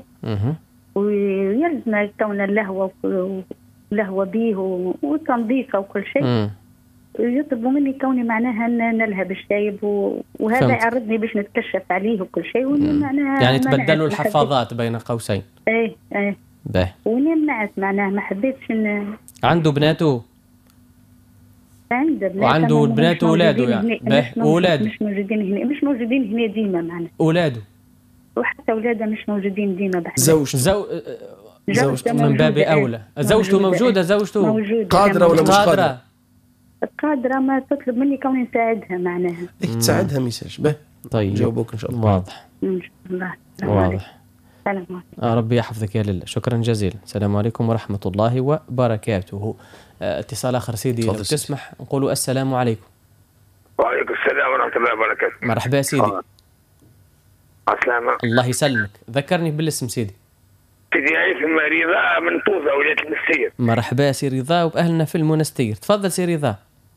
[SPEAKER 4] ويلزم كون اللهوة به وتنظيفه وكل شيء. يطلبوا مني كوني معناها نلهب الشايب وهذا يعرضني باش نتكشف عليه وكل شيء. معناها
[SPEAKER 2] يعني تبدلوا الحفاظات بين قوسين.
[SPEAKER 4] ايه
[SPEAKER 2] باهي.
[SPEAKER 4] ونمنعت معناها ما حبيتش
[SPEAKER 2] عنده بناته؟
[SPEAKER 4] وعنده
[SPEAKER 2] البنات وولاده يعني.
[SPEAKER 4] وولاده مش موجودين هنا ديما معنا.
[SPEAKER 2] وولاده
[SPEAKER 4] وحتى ولاده مش موجودين ديما.
[SPEAKER 2] زوجته من باب أولى. زوجته موجودة؟ زوجته
[SPEAKER 3] قادرة ولا مش قادرة؟
[SPEAKER 4] قادرة، ما تطلب مني كوني نساعدها معناها.
[SPEAKER 3] تساعدها ميساج.
[SPEAKER 2] طيب
[SPEAKER 3] جاوبوك إن شاء الله.
[SPEAKER 2] واضح.
[SPEAKER 4] إن شاء الله.
[SPEAKER 2] واضح.
[SPEAKER 4] سلام.
[SPEAKER 2] ربي يحفظك يا لله. شكرا جزيلا. السلام عليكم ورحمة الله وبركاته. اتصال آخر سيدي لو تسمح نقولوا السلام عليكم.
[SPEAKER 7] وعليكم السلام ورحمة الله وبركاته.
[SPEAKER 2] مرحبا سيدي.
[SPEAKER 7] السلام.
[SPEAKER 2] الله يسلمك. ذكرني بالاسم سيدي.
[SPEAKER 7] سيدي هيثم رضا من طوزة ولاية المنستير.
[SPEAKER 2] مرحبا سي رضا وبأهلنا في المنستير. تفضل سي رضا.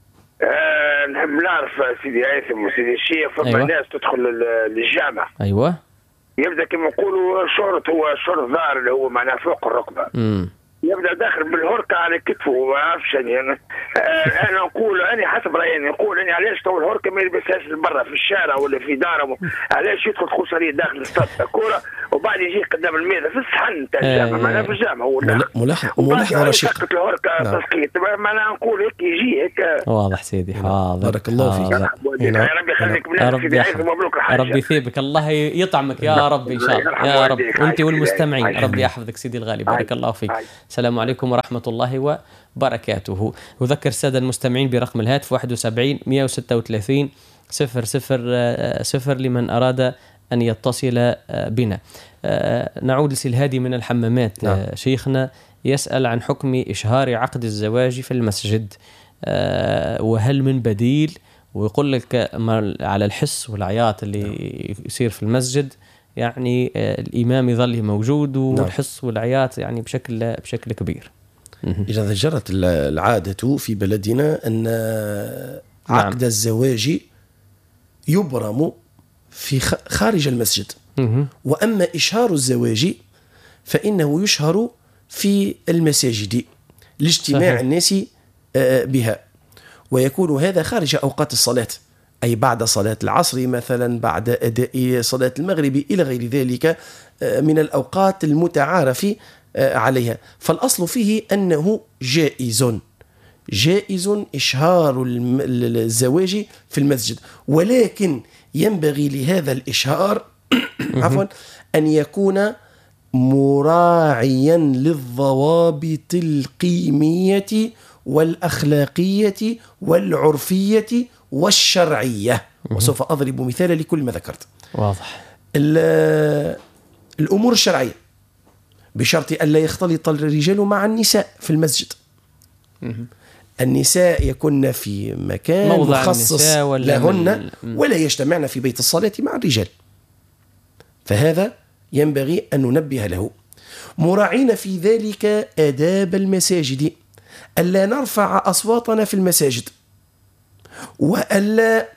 [SPEAKER 7] نحب نعرف سيدي هيثم وسيدي الشيخ، فما ناس تدخل للجامعة.
[SPEAKER 2] أيوة.
[SPEAKER 7] يبدأ كما نقولوا شرط، هو شرط ظاهر اللي هو معناه فوق الركبة. يبدأ داخل بالهركة على كتفه وما عرفش يعني. أنا نقول أنا حسب رأيي نقول أنا علاش تو الهركة ما يلبسهاش برا في الشارع ولا في داره، علاش يدخل خصوصية داخل الصف كورة وبعد يجي قدام الميدان في الصحن تاع الجامعة معناها في الجامعة هو
[SPEAKER 3] ملاحظة رشيقة.
[SPEAKER 7] الهركة تسقيط معناها نقول هيك يجي هيك.
[SPEAKER 2] واضح سيدي. حاضر.
[SPEAKER 3] بارك الله فيك.
[SPEAKER 7] يا ربي يخليك بنفسك. مبروك الحاج.
[SPEAKER 2] ربي يثيبك. الله يطعمك يا رب إن شاء الله يا رب. وأنت والمستمعين ربي يحفظك سيدي الغالي. بارك الله فيك. السلام عليكم ورحمة الله وبركاته. أذكر السادة المستمعين برقم الهاتف 71 136 000 لمن أراد أن يتصل بنا. نعود لسيل هادي من الحمامات. شيخنا يسأل عن حكم إشهار عقد الزواج في المسجد، وهل من بديل؟ ويقول لك على الحس والعياط اللي يصير في المسجد يعني الإمام يظل موجود والحس والعياط يعني بشكل كبير.
[SPEAKER 3] إذا جرت العادة في بلدنا أن عقد الزواج يبرم في خارج المسجد، وأما إشهار الزواج فإنه يشهر في المساجد لاجتماع الناس بها، ويكون هذا خارج أوقات الصلاة، أي بعد صلاة العصر مثلا، بعد أداء صلاة المغرب إلى غير ذلك من الأوقات المتعارف عليها. فالأصل فيه أنه جائز إشهار الزواج في المسجد، ولكن ينبغي لهذا الإشهار عفوا أن يكون مراعيا للضوابط القيمية والأخلاقية والعرفية والشرعية. وسوف أضرب مثالا لكل ما ذكرت.
[SPEAKER 2] واضح.
[SPEAKER 3] الأمور الشرعية بشرط ألا يختلط الرجال مع النساء في المسجد. النساء يكن في مكان مخصص لهن ولا يجتمعن في بيت الصلاة مع الرجال، فهذا ينبغي أن ننبه له، مراعين في ذلك آداب المساجد، ألا نرفع أصواتنا في المساجد، وألا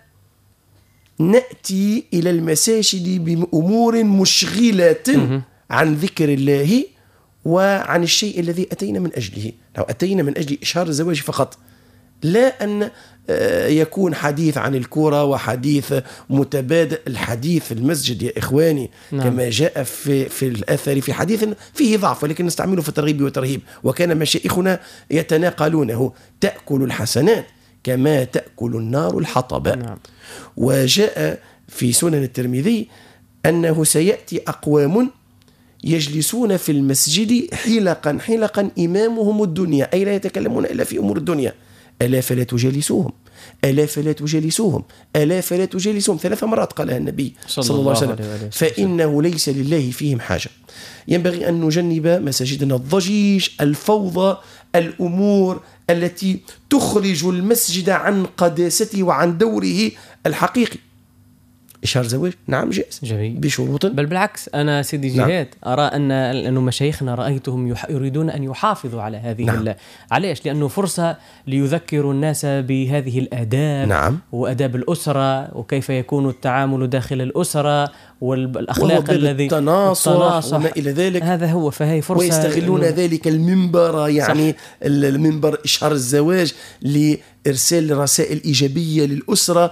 [SPEAKER 3] نأتي إلى المساجد بأمور مشغلة عن ذكر الله وعن الشيء الذي أتينا من أجله. لو أتينا من أجل إشهار الزواج فقط، لا أن يكون حديث عن الكرة وحديث متبادل. الحديث في المسجد يا إخواني كما جاء في الأثر في حديث فيه ضعف ولكن نستعمله في الترغيب والترهيب، وكان مشايخنا يتناقلونه: تأكل الحسنات كما تأكل النار الحطب. وجاء في سنن الترمذي أنه سيأتي أقوام يجلسون في المسجد حلقا حلقا إمامهم الدنيا، أي لا يتكلمون إلا في أمور الدنيا. ألا فلا تجالسوهم، ألا فلا تجالسوهم، ألا فلا تجالسوهم، 3 مرات قالها النبي صلى الله عليه وسلم، فإنه ليس لله فيهم حاجة. ينبغي أن نجنب مساجدنا الضجيج، الفوضى، الأمور التي تخرج المسجد عن قداسته وعن دوره الحقيقي. إشهار زواج نعم جائز بشروط،
[SPEAKER 2] بل بالعكس أنا سيدي جهاد أرى أن مشايخنا رأيتهم يريدون أن يحافظوا على هذه علاش؟ لأنه فرصة ليذكروا الناس بهذه الآداب وآداب الأسرة وكيف يكون التعامل داخل الأسرة والأخلاق الذي
[SPEAKER 3] التناصح وما إلى ذلك.
[SPEAKER 2] هذا هو، فهي فرصة
[SPEAKER 3] ويستغلون ذلك المنبر، يعني المنبر إشهار الزواج لإرسال رسائل إيجابية للأسرة،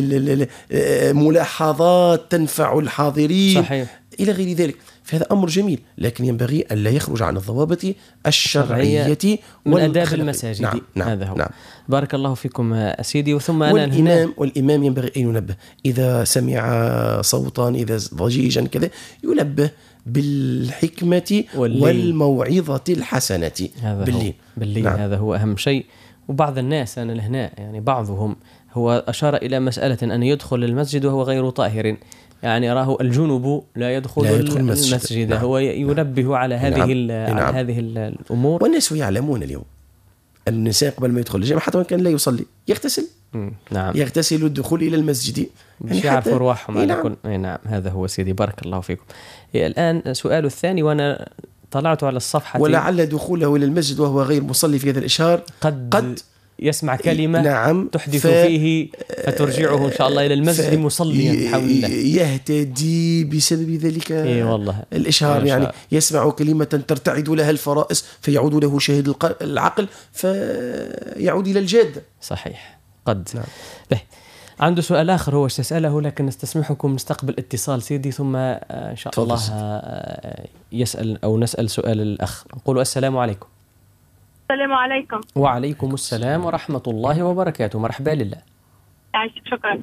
[SPEAKER 3] ملاحظات تنفع الحاضرين
[SPEAKER 2] صحيح.
[SPEAKER 3] إلى غير ذلك. فهذا أمر جميل، لكن ينبغي ألا يخرج عن الضوابط الشرعية
[SPEAKER 2] من آداب المساجد. هذا هو. بارك الله فيكم سيدي. وثم
[SPEAKER 3] والإمام ينبغي أن ينبه إذا سمع صوتا، إذا ضجيجا كذا، ينبه بالحكمة والموعظة الحسنة
[SPEAKER 2] بالليل. هذا هو أهم شيء. وبعض الناس أنا لهنا يعني بعضهم هو أشار إلى مسألة أن يدخل المسجد وهو غير طاهر، يعني راه الجنب لا يدخل المسجد. هو ينبه على هذه الأمور.
[SPEAKER 3] والناس يعلمون اليوم النساء قبل ما يدخل الجامع حتى وإن كان لا يصلي يغتسل. يغتسل الدخول إلى المسجد،
[SPEAKER 2] يعني يعرف رواحهم على كل. نعم هذا هو سيدي، بارك الله فيكم. الآن السؤال الثاني، وأنا طلعت على الصفحة،
[SPEAKER 3] ولعل دخوله إلى المسجد وهو غير مصلي في هذا الإشهار قد
[SPEAKER 2] يسمع كلمة تحدث فيه فترجعه إن شاء الله إلى المسجد مصليا بحول الله،
[SPEAKER 3] يهتدي بسبب ذلك
[SPEAKER 2] والله
[SPEAKER 3] الإشهار. يعني يسمع كلمة ترتعد لها الفرائس فيعود له شاهد العقل فيعود إلى الجادة.
[SPEAKER 2] صحيح قد. عنده سؤال آخر هو استسأله، لكن نستسمحكم نستقبل اتصال سيدي، ثم إن شاء الله يسأل أو نسأل سؤال الأخ. نقول السلام عليكم.
[SPEAKER 8] السلام عليكم.
[SPEAKER 2] وعليكم السلام ورحمة الله وبركاته. مرحبا لله.
[SPEAKER 8] شكرا.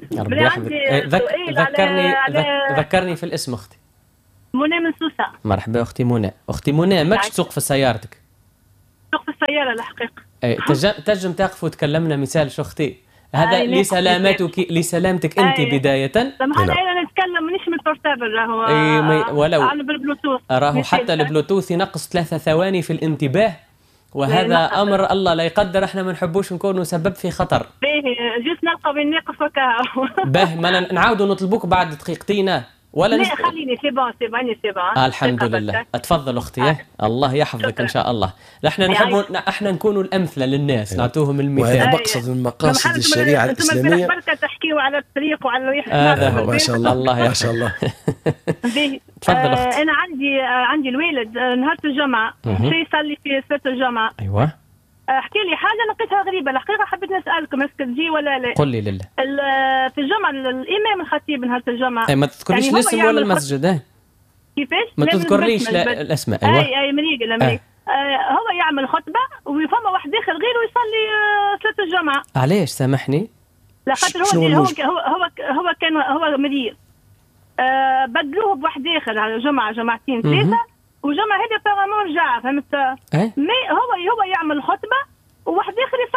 [SPEAKER 2] ذكرني في الاسم أختي.
[SPEAKER 8] منى من سوسة.
[SPEAKER 2] مرحبا أختي منى. أختي منى، ماكش تسوق في سيارتك؟
[SPEAKER 8] تسوق في السيارة الحقيقة.
[SPEAKER 2] تنجم تقف وتكلمنا مثال شو أختي؟ هذا لسلامتك أنت بداية.
[SPEAKER 8] سامحني أنا نتكلم مانيش من البورتابل، راهو
[SPEAKER 2] ولو
[SPEAKER 8] أنا بالبلوتوث.
[SPEAKER 2] راهو حتى البلوتوث ينقص 3 ثواني في الانتباه، وهذا أمر الله لا يقدر، احنا ما نحبوش نكونوا سبب في خطر.
[SPEAKER 8] جيت نلقى بين ناقص
[SPEAKER 2] وكاهو. ما نعاودوا نطلبوك بعد دقيقتين ولا
[SPEAKER 8] لا خليني سي بون.
[SPEAKER 2] الحمد لله. اتفضل اختي. الله يحفظك ان شاء الله. احنا نكونوا الامثله للناس، نعطوهم المثال.
[SPEAKER 3] وهذا مقصد من مقاصد الشريعه الاسلاميه.
[SPEAKER 8] بركه تحكيوا على الطريق وعلى
[SPEAKER 2] هذا هو.
[SPEAKER 3] ما شاء الله.
[SPEAKER 2] الله
[SPEAKER 3] ما شاء الله.
[SPEAKER 2] تفضل اختي.
[SPEAKER 8] انا عندي الوالد نهار الجمعه يصلي في صلاه الجمعه.
[SPEAKER 2] ايوه.
[SPEAKER 8] احكي لي حاجه لقيتها غريبه الحقيقه، حبيت نسالكم اسك تجي ولا لا.
[SPEAKER 2] قل لي لله.
[SPEAKER 8] في الجمعه الامام الخطيب نهار الجمعه
[SPEAKER 2] ما تذكريش يعني الاسم ولا المسجد.
[SPEAKER 8] كيفاش
[SPEAKER 2] ما تذكريش الاسماء.
[SPEAKER 8] ايوه اي مريق هو يعمل خطبه وفما واحد اخر غيره يصلي صلاه الجمعه.
[SPEAKER 2] علاش سامحني؟
[SPEAKER 8] لا خاطر هو كان هو مريض، بدلوه بواحد اخر على جمعتين 3 وجمعة هذه بارامون رجع، فهمت؟ مي هو يعمل خطبة وواحد آخر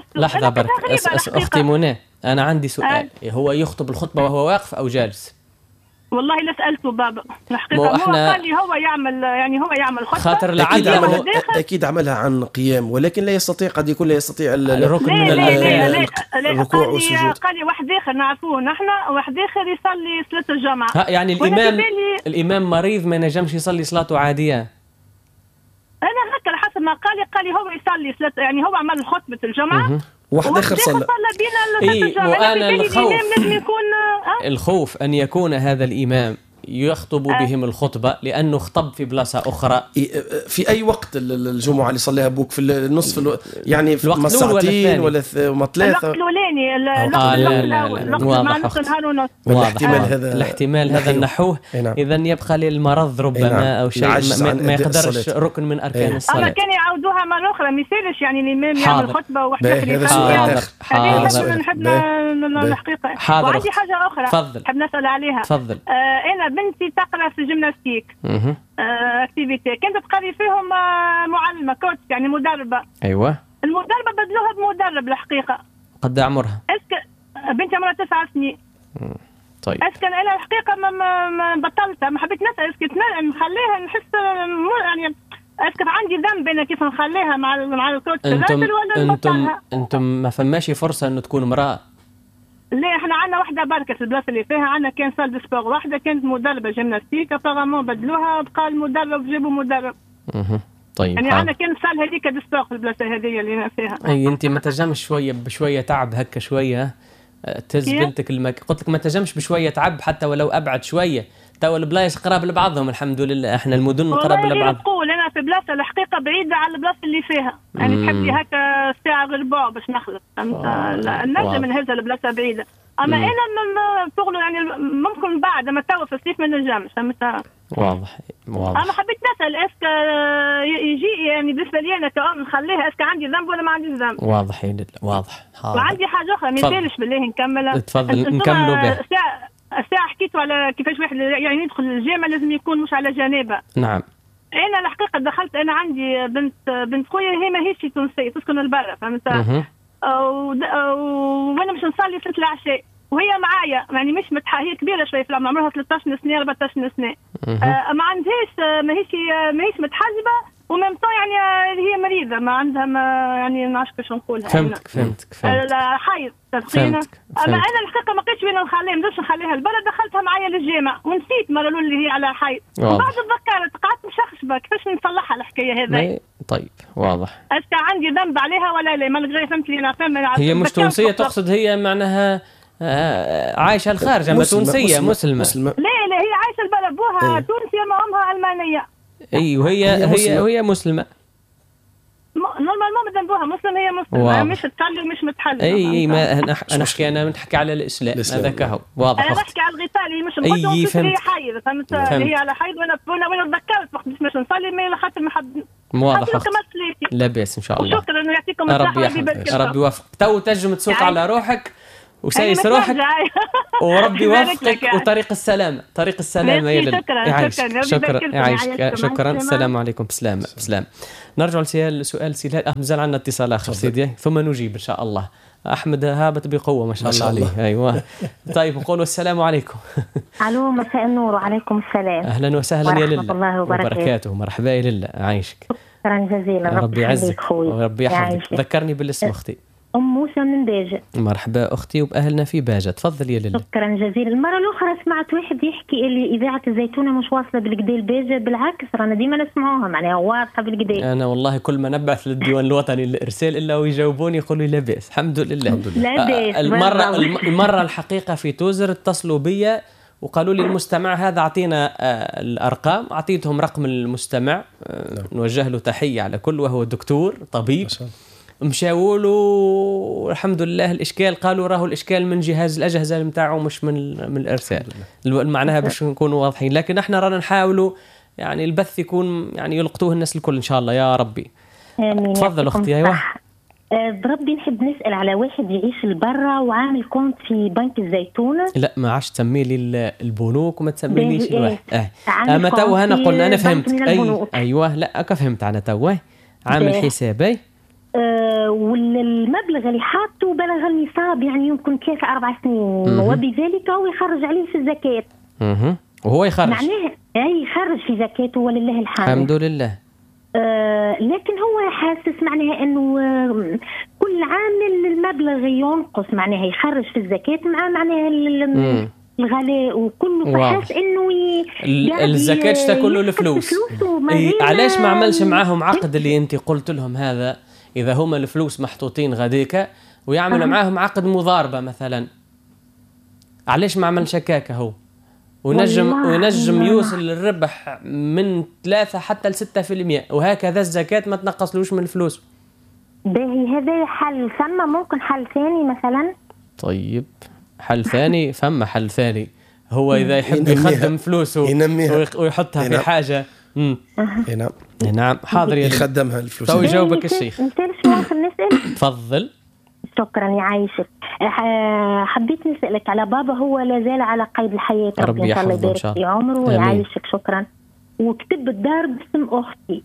[SPEAKER 2] لحظة برك أختي منى، أنا عندي سؤال. هو يخطب الخطبة وهو واقف أو جالس؟
[SPEAKER 8] والله لا سألته بابا الحقيقة، هو قال لي هو يعمل خطبة
[SPEAKER 2] خاطر
[SPEAKER 3] أكيد عملها عن قيام، ولكن لا يستطيع، قد يكون لا يستطيع
[SPEAKER 2] الركن من
[SPEAKER 3] الركوع والسجود.
[SPEAKER 8] قال لي واحد آخر نعرفوه نحن، واحد آخر يصلي صلاة الجمعة.
[SPEAKER 2] يعني الإمام مريض ما نجمش يصلي صلاته عادية.
[SPEAKER 8] أنا هكذا حسب ما قال لي هو يصلي صلاة، يعني هو عمل خطبة الجمعة
[SPEAKER 3] واحد آخر صلى
[SPEAKER 8] بينا.
[SPEAKER 2] وأنا الخوف أن يكون هذا الإمام يخطب بهم الخطبة لأنه خطب في بلاصة أخرى.
[SPEAKER 3] في أي وقت الجمعة اللي صليها أبوك؟ في النصف يعني في
[SPEAKER 2] الوقت
[SPEAKER 3] ساعتين ولا ثلاثة؟
[SPEAKER 8] الوقت الأولاني
[SPEAKER 2] الاحتمال هذا النحوه. إذا يبقى للمرض ربما أو شيء ما يقدرش ركن من أركان الصلاة.
[SPEAKER 8] أما كان يعودوها مرة أخرى ما يصيرش يعني الإمام يعمل خطبة وواحد
[SPEAKER 3] هذا
[SPEAKER 8] نحب الحقيقة. وعندي حاجة أخرى نحب نسأل عليها.
[SPEAKER 2] تفضل.
[SPEAKER 8] أنا بنتي تقرأ في الجيمناستيك اكتيفيتي، كنت تقري فيهم معلمة كوتش يعني مدربة.
[SPEAKER 2] أيوة.
[SPEAKER 8] المدربة بدلوها بمدرب الحقيقة.
[SPEAKER 2] قد عمرها؟
[SPEAKER 8] بنتي عمرها 9 سنين.
[SPEAKER 2] طيب.
[SPEAKER 8] أسكن أنا الحقيقة ما بطلتها، ما حبيت نسأل اسكت نخليها نحس يعني اسكت عندي ذنب أنا كيف نخليها مع الكوتش.
[SPEAKER 2] أنتم ما فماشي فرصة إنه تكون امرأة.
[SPEAKER 8] ليه احنا عندنا واحدة بركة في البلاصة اللي فيها، عندنا كان سال دي سبور واحدة كانت مدربة جيمناستيك، فغامون بدلوها بقى المدرب جابوا مدرب.
[SPEAKER 2] طيب.
[SPEAKER 8] يعني عندنا كان سال هذيك دي سبور في البلاصة هذه اللي أنا فيها.
[SPEAKER 2] أي أنت ما تجمش شوية بشوية تعب هكا شوية تهز بنتك قلت لك ما تجمش بشوية تعب حتى ولو أبعد شوية. توا البلايص قراب لبعضهم الحمد لله، احنا المدن قراب لبعض.
[SPEAKER 8] نقول انا في بلاصه الحقيقه بعيده على البلاصه اللي فيها، يعني تحبي هكا ساعه غير ربع باش نخلص. نجم نهز البلاصه بعيده، اما انا شغله يعني ممكن بعد ما توا في الصيف ما نجمش.
[SPEAKER 2] واضح.
[SPEAKER 8] انا حبيت نسال اسك يجي يعني بالنسبه لي انا كأم نخليها اسك عندي ذنب ولا ما عندي ذنب.
[SPEAKER 2] واضح واضح.
[SPEAKER 8] وعندي حاجه اخرى ما يسالش بالله نكملها.
[SPEAKER 2] تفضل نكملوا بها.
[SPEAKER 8] الساعة حكيتوا على كيفاش واحد يعني يدخل الجامعة لازم يكون مش على جانبه.
[SPEAKER 2] نعم.
[SPEAKER 8] أنا الحقيقة دخلت، أنا عندي بنت خويا هي ماهيش تونسية تسكن البرة فهمت. وأنا مش نصلي صلاة العشاء وهي معايا يعني مش هي كبيرة شوية في العمر، عمرها 13 سنة 14 سنة. ما عندهاش ماهيش متحجبة وممتو يعني هي مريضة ما عندها يعني ما عرفش كيفاش نقولها.
[SPEAKER 2] فهمتك.
[SPEAKER 8] حيض تدخينة. أما أنا الحقيقة ما لقيتش وين نخليها، ما نقدرش نخليها البلد، دخلتها معايا للجامع ونسيت مرة الأولى اللي هي على حيض. وبعد تذكرت قعدت مشخشبة كيفاش نصلحها الحكاية هذه.
[SPEAKER 2] طيب واضح.
[SPEAKER 8] أسكا عندي ذنب عليها ولا لا؟ ما لقيت فهمت لي أنا فهم.
[SPEAKER 2] هي مش تونسية تقصد، هي معناها عايشة الخارج أما تونسية مسلمة.
[SPEAKER 8] لا هي عايشة البلد بوها تونسية ما أمها ألمانية.
[SPEAKER 2] وهي مسلمة.
[SPEAKER 8] نورمال ما ذنبوها مسلم، هي مسلمة مش تصلي ومش متحلل.
[SPEAKER 2] ما أنا نحكي على الإسلام هذاك هو واضح.
[SPEAKER 8] أنا نحكي على الغسال هي مش مسلم، هي حيض فهمت. هي على حيض وأنا تذكرت وقت مش نصلي ما خاطر ما حد.
[SPEAKER 2] واضح. لا بأس إن شاء الله.
[SPEAKER 8] وشكرا إنه يعطيكم الصحة.
[SPEAKER 2] ربي يوفقك. تو تنجم تسوق على روحك وسايس روحك وربي يوفقك وطريق السلامة يا لله. شكرا. السلام عليكم. بسلام. نرجع لسؤال سهال. مازال عندنا اتصال آخر سيدي ثم نجيب إن شاء الله. أحمد هابط بقوة ما شاء الله عليه. أيوة. طيب نقول السلام عليكم.
[SPEAKER 9] ألو مساء النور. وعليكم السلام.
[SPEAKER 2] أهلا وسهلا يا لله.
[SPEAKER 9] ورحمة الله وبركاته.
[SPEAKER 2] مرحبا يا لله. عايشك.
[SPEAKER 9] شكرا جزيلا.
[SPEAKER 2] ربي يعزك وربي يحفظك. ذكرني بالاسم أختي.
[SPEAKER 9] أم موسى من باجة.
[SPEAKER 2] مرحبا أختي وبأهلنا في باجة. تفضل يا لله.
[SPEAKER 9] شكرا جزيلا. المرة الأخرى سمعت واحد يحكي اللي إذاعة الزيتونة مش واصلة بالقدي الباجة، بالعكس رانا ديما نسمعوها معناها واضحة بالقدي.
[SPEAKER 2] أنا والله كل ما نبعث للديوان الوطني الإرسال إلا ويجاوبوني يقولوا لا بأس. الحمد لله.
[SPEAKER 9] لا بأس.
[SPEAKER 2] المرة الحقيقة في توزر اتصلوا بي وقالوا لي المستمع هذا أعطينا الأرقام، أعطيتهم رقم المستمع نوجه له تحية على كل، وهو دكتور طبيب. مشاولوا الحمد لله الإشكال قالوا راهو الإشكال من جهاز الأجهزة متاعه مش من الإرسال. معناها باش نكونوا واضحين، لكن احنا رانا نحاولوا يعني البث يكون يعني يلقطوه الناس الكل إن شاء الله يا ربي. تفضل أختي. أيوة.
[SPEAKER 9] بربي نحب نسأل على واحد يعيش البرة وعامل كونت في بنك الزيتونة.
[SPEAKER 2] لا ما عادش تسمي لي البنوك وما تسميليش الواحد. أما توه أنا قلنا أنا فهمت. أيوة لا فهمت أنا توه عامل حسابي.
[SPEAKER 9] والمبلغ اللي حاطه بلغ النصاب يعني يمكن 3-4 سنين، وبذلك هو يخرج عليه في الزكاة.
[SPEAKER 2] وهو يخرج
[SPEAKER 9] معناه يخرج في زكاته ولله الحمد.
[SPEAKER 2] الحمد لله.
[SPEAKER 9] لكن هو حاسس معناها انه كل عام المبلغ ينقص، معناها يخرج في الزكاة مع معناها الغلاء وكله، فحاس انه
[SPEAKER 2] الزكاة تاكل له الفلوس. علاش ما عملش معاهم عقد اللي انت قلت لهم هذا؟ اذا هما الفلوس محطوطين غاديكا ويعمل معاهم عقد مضاربة مثلا، علاش ما عملش هكاك هو؟ ونجم يوصل الربح من 3 حتى ل 6%، وهكذا الزكاة ما تنقصلوش من الفلوس.
[SPEAKER 9] باهي هذا حل. ثم ممكن حل ثاني مثلا؟
[SPEAKER 2] طيب حل ثاني، فما حل ثاني. هو إذا يحب يخدم فلوسه ويحطها في حاجة. نعم حاضر
[SPEAKER 3] يخدمها الفلوس.
[SPEAKER 2] تو يجاوبك الشيخ. تفضل.
[SPEAKER 9] شكرا يعيشك. حبيت نسألك على بابا، هو لازال على قيد الحياة،
[SPEAKER 2] ربي
[SPEAKER 9] إن شاء الله يبارك في عمره ويعيشك. شكرا. وكتب الدار باسم أختي،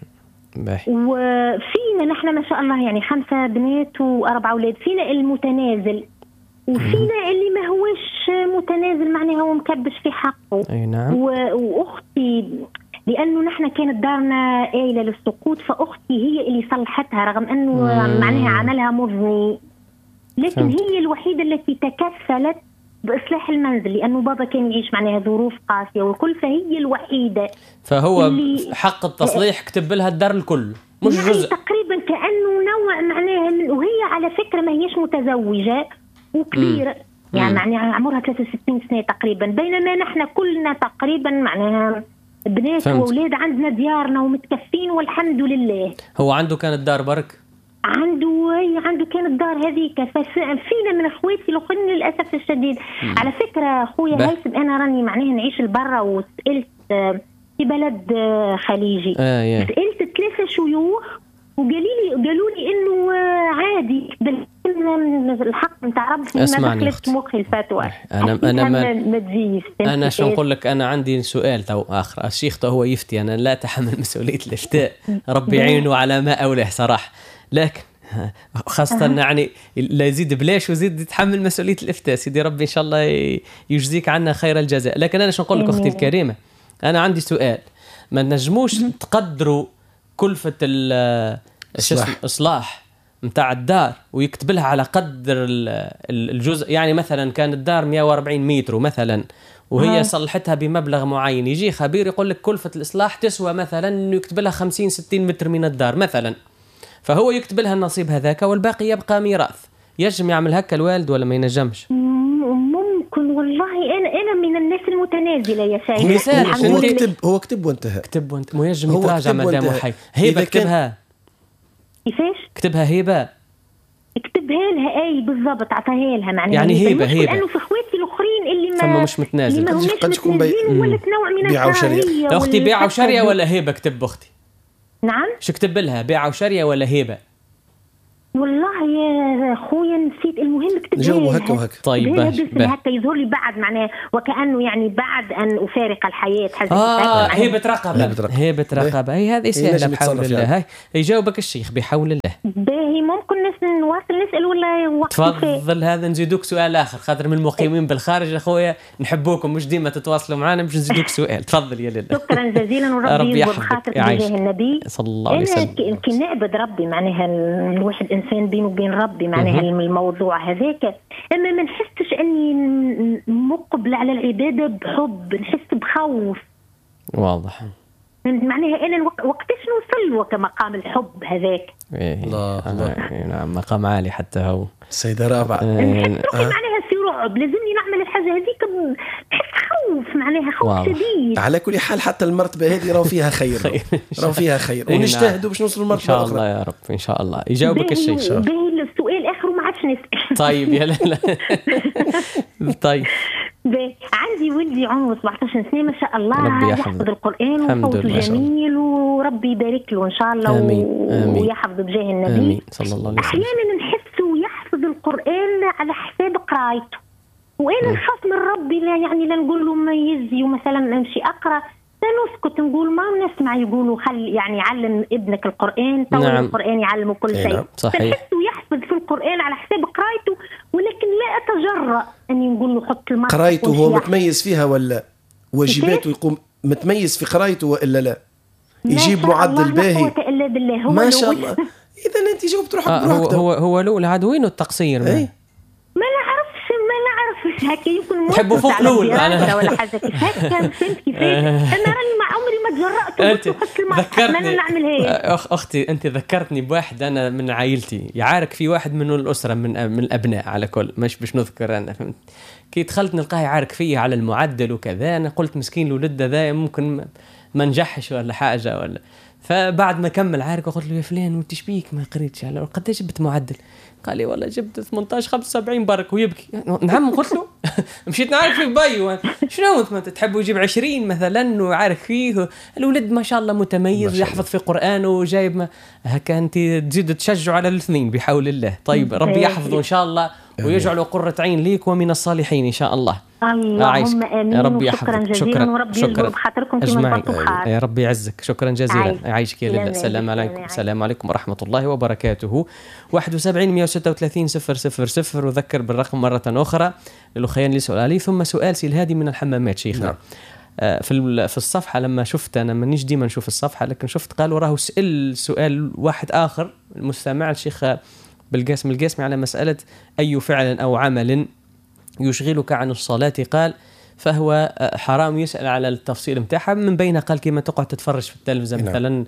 [SPEAKER 9] وفينا نحن ما شاء الله يعني 5 بنات و4 أولاد. فينا المتنازل وفينا اللي ما هوش متنازل، معناها هو مكبش في حقه.
[SPEAKER 2] أي نعم.
[SPEAKER 9] وأختي لأنه نحن كانت دارنا آيلة للسقوط، فأختي هي اللي صلحتها رغم أنه معناها عملها مضني، لكن هي الوحيدة التي تكفلت بإصلاح المنزل، لأنه بابا كان يعيش معناها ظروف قاسية والكل، فهي الوحيدة.
[SPEAKER 2] فهو حق التصليح كتب لها الدار الكل مش
[SPEAKER 9] يعني
[SPEAKER 2] جزء
[SPEAKER 9] تقريبا، كأنه نوع معناها. وهي على فكرة ما هيش متزوجة وكبيرة، يعني معناها عمرها 63 سنة تقريبا، بينما نحن كلنا تقريبا معناها بنات وأولاد، عندنا ديارنا ومتكفين والحمد لله.
[SPEAKER 2] هو عنده كانت دار برك؟
[SPEAKER 9] عنده كانت دار هذيك. فينا من اخواتي الاخرين للاسف الشديد. على فكره اخويا هيثم، انا راني معناها نعيش البرة، وسالت في بلد خليجي. سالت 3 شيوخ وقالوا لي انه عادي الحق نتاع ربي. ما دخلت مخي الفتوى.
[SPEAKER 2] انا شو نقول لك، انا عندي سؤال تو اخر. الشيخ هو يفتي، انا لا اتحمل مسؤوليه الافتاء، ربي يعينه على ما اولاه صراحه، لكن خاصة يعني لا يزيد بلاش ويزيد يتحمل مسؤولية الإفتاء. سيدي ربي إن شاء الله يجزيك عنا خير الجزاء. لكن أنا شو نقول لك أختي الكريمة، أنا عندي سؤال. ما نجموش تقدروا كلفة الإصلاح متاع الدار ويكتب لها على قدر الجزء؟ يعني مثلا كان الدار 140 متر مثلا، وهي صلحتها بمبلغ معين، يجي خبير يقول لك كلفة الإصلاح تسوى مثلا إنه يكتب لها 50-60 متر من الدار مثلا، فهو يكتب لها النصيب هذاك والباقي يبقى ميراث. يجم يعمل هكا الوالد ولا ما ينجمش؟
[SPEAKER 9] ممكن والله. انا من الناس المتنازله يا شايف.
[SPEAKER 3] هو كتب وانتهى.
[SPEAKER 2] كتب وانت مو يجم يتراجع مدام حي. هبه كتبها
[SPEAKER 9] كيفاش؟
[SPEAKER 2] كتبها هبه،
[SPEAKER 9] كتبها لها اي بالضبط، عطاها لها معناها
[SPEAKER 2] يعني هبه
[SPEAKER 9] لانه في اخواتي الاخرين اللي
[SPEAKER 2] ما مش متنازل
[SPEAKER 3] قد تكون
[SPEAKER 9] ولا نوع من
[SPEAKER 3] بيع وشريه.
[SPEAKER 2] اختي بيع وشريه ولا هبه؟ كتب اختي.
[SPEAKER 9] نعم
[SPEAKER 2] شو كتب لها، بيع وشريه ولا هبه؟
[SPEAKER 9] والله يا اخويا نسيت. المهم كتب
[SPEAKER 3] جاوبوا هكا وهكا.
[SPEAKER 2] طيب
[SPEAKER 9] هكا يظهر لي بعد معناه وكانه يعني بعد ان افارق الحياه.
[SPEAKER 2] هبه رقبه. هي هذه سهله بحول الله. هاي يجاوبك الشيخ بحول الله.
[SPEAKER 9] باهي ممكن نواصل نسال ولا وقت؟
[SPEAKER 2] تفضل. هذا نزيدوك سؤال اخر، خاطر من المقيمين بالخارج اخويا نحبوكم، مش ديما تتواصلوا معنا، مش نزيدوك سؤال. تفضل يا لله.
[SPEAKER 9] شكرا جزيلا، وربي يجبر خاطرك بجاه النبي
[SPEAKER 2] صلى الله عليه وسلم.
[SPEAKER 9] كي نعبد ربي معناها الواحد انسان بينه وبين ربي معناها الموضوع هذاك، اما ما نحسش اني مقبل على العباده بحب، نحس بخوف.
[SPEAKER 2] واضح.
[SPEAKER 9] معناها انا وقتاش نوصل وكمقام الحب هذاك.
[SPEAKER 2] الله نعم، مقام عالي حتى هو.
[SPEAKER 3] السيده رابعه
[SPEAKER 9] نحس معناها في رعب، لازمني نعمل الحاجه هذيك، نحس خوف معناها خوف شديد.
[SPEAKER 3] على كل حال حتى المرتبه هذه راهو فيها خير، راهو فيها خير، ونجتهدوا باش نوصلوا للمرتبه
[SPEAKER 2] الاخرى ان شاء الله يا رب. ان شاء الله يجاوبك الشيخ.
[SPEAKER 9] باهي السؤال اخر وما عادش نسال.
[SPEAKER 2] طيب يا لا طيب
[SPEAKER 9] عندي ولدي عمره 17 سنه ما شاء الله، يحفظ القرآن وصوته جميل، وربي يبارك له إن شاء الله. ويحفظ بجاه النبي.
[SPEAKER 2] آمين صلى الله عليه وسلم.
[SPEAKER 9] أحيانا نحسه يحفظ القرآن على حساب قراءته، وأنا نخاف من ربي لا يعني لا نقول له ما يزي ومثلا نمشي أقرأ سنسكت نقول ما نسمع يقولوا خل يعني علم ابنك القرآن،
[SPEAKER 2] نعم.
[SPEAKER 9] القرآن يعلمه كل شيء.
[SPEAKER 3] نعم.
[SPEAKER 2] صحيح.
[SPEAKER 9] تحسه يحفظ في القرآن على حساب قرايته، ولكن لا أتجرأ أني نقول له حط المصحف.
[SPEAKER 3] قرايته هو متميز فيها ولا واجباته يقوم متميز في قرايته وإلا لا؟ يجيب معدل باهي ما شاء الله. إذا أنت جاوبت روحك بروحك.
[SPEAKER 2] هو لول عاد وينه التقصير؟
[SPEAKER 9] ما نعرفش هكا يمكن
[SPEAKER 2] تحبوا فوق لول
[SPEAKER 9] أنا ولا حاجة كيفاش كان فهمت كيفاش. أنا راني مع عمري ما تجرأت وحط المصحف. أنا نعمل هيك.
[SPEAKER 2] أختي أنت ذكرتني بواحد أنا من عائلتي يعارك في واحد من الأسرة من الأبناء على كل مش باش نذكر أنا، فهمت كي دخلت نلقاه يعارك فيه على المعدل وكذا. أنا قلت مسكين الولد ذا ممكن ما نجحش ولا حاجة ولا. فبعد ما كمل عارك قلت له يا فلان وانت شبيك ما قريتش على قداش جبت معدل؟ قال لي والله جبت 18-75 برك ويبكي. نعم قلت له مشيت نعرف في باي شنو انت تحب يجيب 20 مثلا وعارف فيه الولد ما شاء الله متميز يحفظ في قرآنه وجايب ما هكا. انت تزيد تشجع على الاثنين بحول الله. طيب ربي يحفظه ان شاء الله ويجعله قرة عين ليك ومن الصالحين ان شاء الله.
[SPEAKER 9] اللهم امين.
[SPEAKER 2] ربي
[SPEAKER 9] شكرا جزيلا وربي يجبر بخاطركم كما قلتوا بحال.
[SPEAKER 2] يا ربي يعزك. شكرا جزيلا. يعيشك يا لله. السلام عليكم. السلام عليكم ورحمة الله وبركاته. 71 136 000. وذكر بالرقم مرة أخرى للأخيان اللي سؤال عليه. ثم سؤال سيل هادي من الحمامات شيخنا. في الصفحة لما شفت أنا مانيش ديما نشوف الصفحة لكن شفت قالوا راه سؤال واحد آخر المستمع الشيخ بالقاسم القاسمي على مسألة أي فعل أو عمل يشغلك عن الصلاة قال فهو حرام. يسأل على التفصيل متاعها من بينها قال كيما تقعد تتفرج في التلفزيون مثلا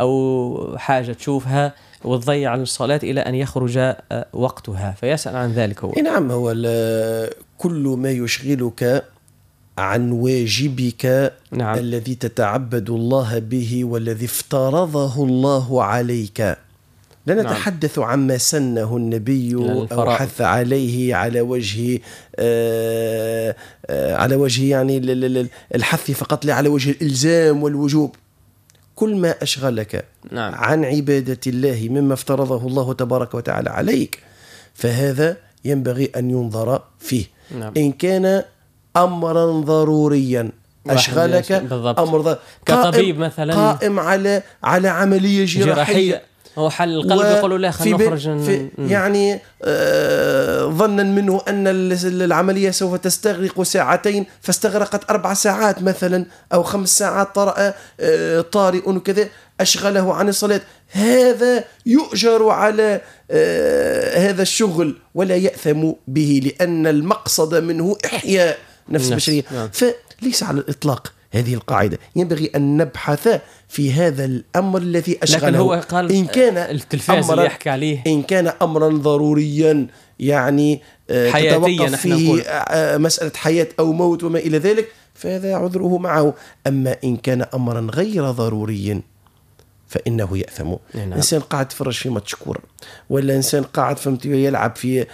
[SPEAKER 2] أو حاجة تشوفها وتضيع عن الصلاة إلى أن يخرج وقتها فيسأل عن ذلك. هو
[SPEAKER 3] نعم هو كل ما يشغلك عن واجبك
[SPEAKER 2] نعم.
[SPEAKER 3] الذي تتعبد الله به والذي افترضه الله عليك. لا نتحدث عما سنه النبي أو حث عليه على وجه يعني الحث فقط لا على وجه الإلزام والوجوب. كل ما أشغلك
[SPEAKER 2] نعم.
[SPEAKER 3] عن عبادة الله مما افترضه الله تبارك وتعالى عليك فهذا ينبغي أن ينظر فيه.
[SPEAKER 2] نعم.
[SPEAKER 3] إن كان أمرا ضروريا أشغلك أمر
[SPEAKER 2] كطبيب مثلا
[SPEAKER 3] قائم على عملية جراحية
[SPEAKER 2] هو حل القلب يقولوا لا خلينا نخرج
[SPEAKER 3] يعني ظنا منه أن العملية سوف تستغرق ساعتين فاستغرقت 4 ساعات مثلا أو 5 ساعات طرأ طارئ وكذا أشغله عن الصلاة. هذا يؤجر على هذا الشغل ولا يأثم به لأن المقصد منه إحياء نفس البشرية. فليس على الإطلاق هذه القاعدة. ينبغي أن نبحث في هذا الأمر الذي أشغله.
[SPEAKER 2] لكن هو قال
[SPEAKER 3] إن كان
[SPEAKER 2] التلفاز اللي يحكي عليه
[SPEAKER 3] إن كان أمرا ضروريا يعني تتوقف فيه مسألة حياة أو موت وما إلى ذلك فهذا عذره معه. أما إن كان أمرا غير ضروري فإنه يأثم.
[SPEAKER 2] نعم.
[SPEAKER 3] إنسان قاعد يتفرج في ماتش كورة ولا إنسان قاعد فهمتي يلعب في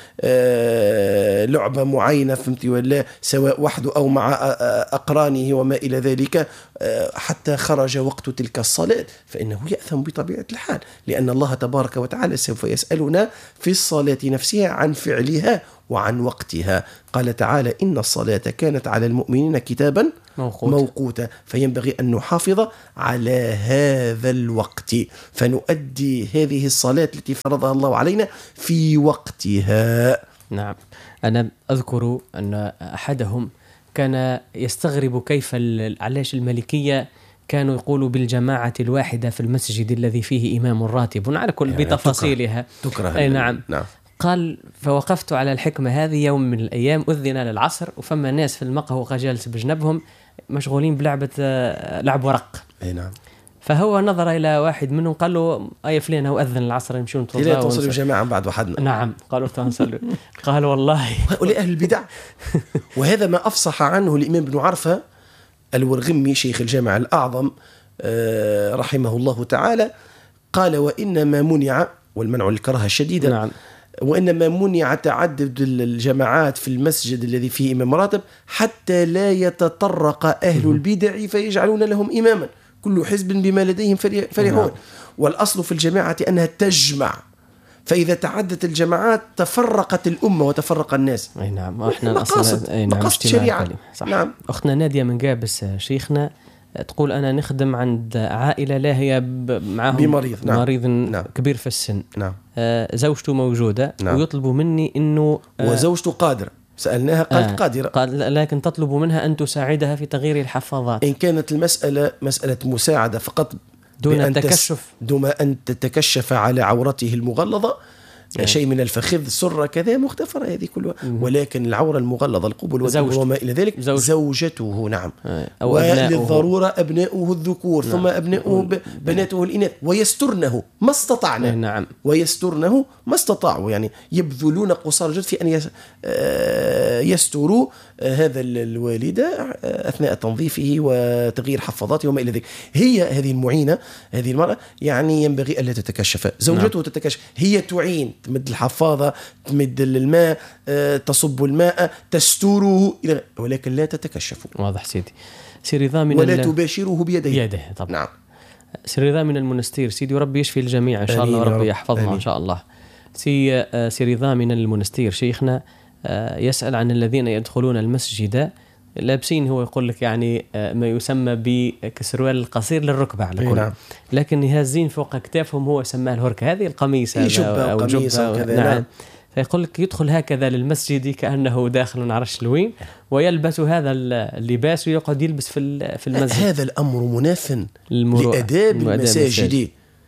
[SPEAKER 3] لعبة معينة فهمتي ولا سواء وحده أو مع أقرانه وما إلى ذلك حتى خرج وقت تلك الصلاة فإنه يأثم بطبيعة الحال لأن الله تبارك وتعالى سوف يسألنا في الصلاة نفسها عن فعلها وعن وقتها. قال تعالى إن الصلاة كانت على المؤمنين كتابا موقوتا فينبغي أن نحافظ على هذا الوقت فنؤدي هذه الصلاة التي فرضها الله علينا في وقتها.
[SPEAKER 2] نعم. أنا أذكر أن أحدهم كان يستغرب كيف علاش الملكية كانوا يقولوا بالجماعة الواحدة في المسجد الذي فيه إمام راتب على كل يعني بتفاصيلها
[SPEAKER 3] تكره.
[SPEAKER 2] أي نعم. قال فوقفت على الحكمة هذه يوم من الأيام أذن للعصر وفما ناس في المقهى جالس بجنبهم مشغولين بلعبة لعب ورق.
[SPEAKER 3] أي نعم.
[SPEAKER 2] فهو نظر إلى واحد منهم قال له أي فلان هو أذن العصر يمشون
[SPEAKER 3] لا توصلوا الجماعة بعد وحدنا.
[SPEAKER 2] نعم. قالوا تنصلوا. قال والله
[SPEAKER 3] هؤلاء أهل البدع. وهذا ما أفصح عنه الإمام بن عرفة الورغمي شيخ الجامع الأعظم رحمه الله تعالى قال وإنما منع والمنع الكراهة الشديدة.
[SPEAKER 2] نعم.
[SPEAKER 3] وإنما منع تعدد الجماعات في المسجد الذي فيه إمام راتب حتى لا يتطرق أهل البدع فيجعلون لهم إماما كل حزب بما لديهم فرحون. والأصل في الجماعة أنها تجمع فإذا تعدت الجماعات تفرقت الأمة وتفرق الناس.
[SPEAKER 2] أي نعم. إحنا
[SPEAKER 3] مقاصد شريعة.
[SPEAKER 2] نعم. أختنا نادية من قابس شيخنا تقول أنا نخدم عند عائلة لا هي معهم
[SPEAKER 3] بمريض
[SPEAKER 2] مريض كبير في السن. زوجته موجودة ويطلبوا مني إنه
[SPEAKER 3] وزوجته قادرة. سألناها قالت قادرة،
[SPEAKER 2] قال لكن تطلب منها أن تساعدها في تغيير الحفاضات.
[SPEAKER 3] إن كانت المسألة مسألة مساعدة فقط
[SPEAKER 2] دون التكشف،
[SPEAKER 3] دون أن تتكشف على عورته المغلظة، شيء من الفخذ سرة كذا مختفرة هذه كلها، ولكن العورة المغلظة القبل وما إلى ذلك زوجته. نعم. وللضرورة أبناؤه الذكور ثم أبناؤه بناته الإناث، ويسترنه ما استطعنا.
[SPEAKER 2] نعم.
[SPEAKER 3] ويسترنه ما استطاعوا، يعني يبذلون قصارى جهد في أن يستروا هذا الوالدة أثناء تنظيفه وتغيير حفاظاته وما إلى ذلك. هي هذه المعينة، هذه المرأة يعني ينبغي ألا تتكشف. زوجته تتكشف، هي تعين، تمد الحفاظة، تمد الماء، تصب الماء، تستره، ولكن لا تتكشف.
[SPEAKER 2] واضح سيدي. سير رضا من
[SPEAKER 3] ولا تباشره بيده
[SPEAKER 2] طبعا.
[SPEAKER 3] نعم.
[SPEAKER 2] سير رضا من المنستير، سيدي وربي يشفي الجميع إن شاء الله وربي يحفظنا إن شاء الله. سير رضا من المنستير شيخنا يسأل عن الذين يدخلون المسجد لابسين، هو يقول لك يعني ما يسمى بكسروال القصير للركبة على كل،
[SPEAKER 3] نعم.
[SPEAKER 2] لكن يهزين فوق أكتافهم، هو سماه الهركة، هذه القميص أو جبة.
[SPEAKER 3] نعم.
[SPEAKER 2] فيقول لك يدخل هكذا للمسجد كأنه داخل عرش لوين، ويلبس هذا اللباس ويقعد يلبس في المسجد.
[SPEAKER 3] هذا الأمر مناف لأداب المساجد.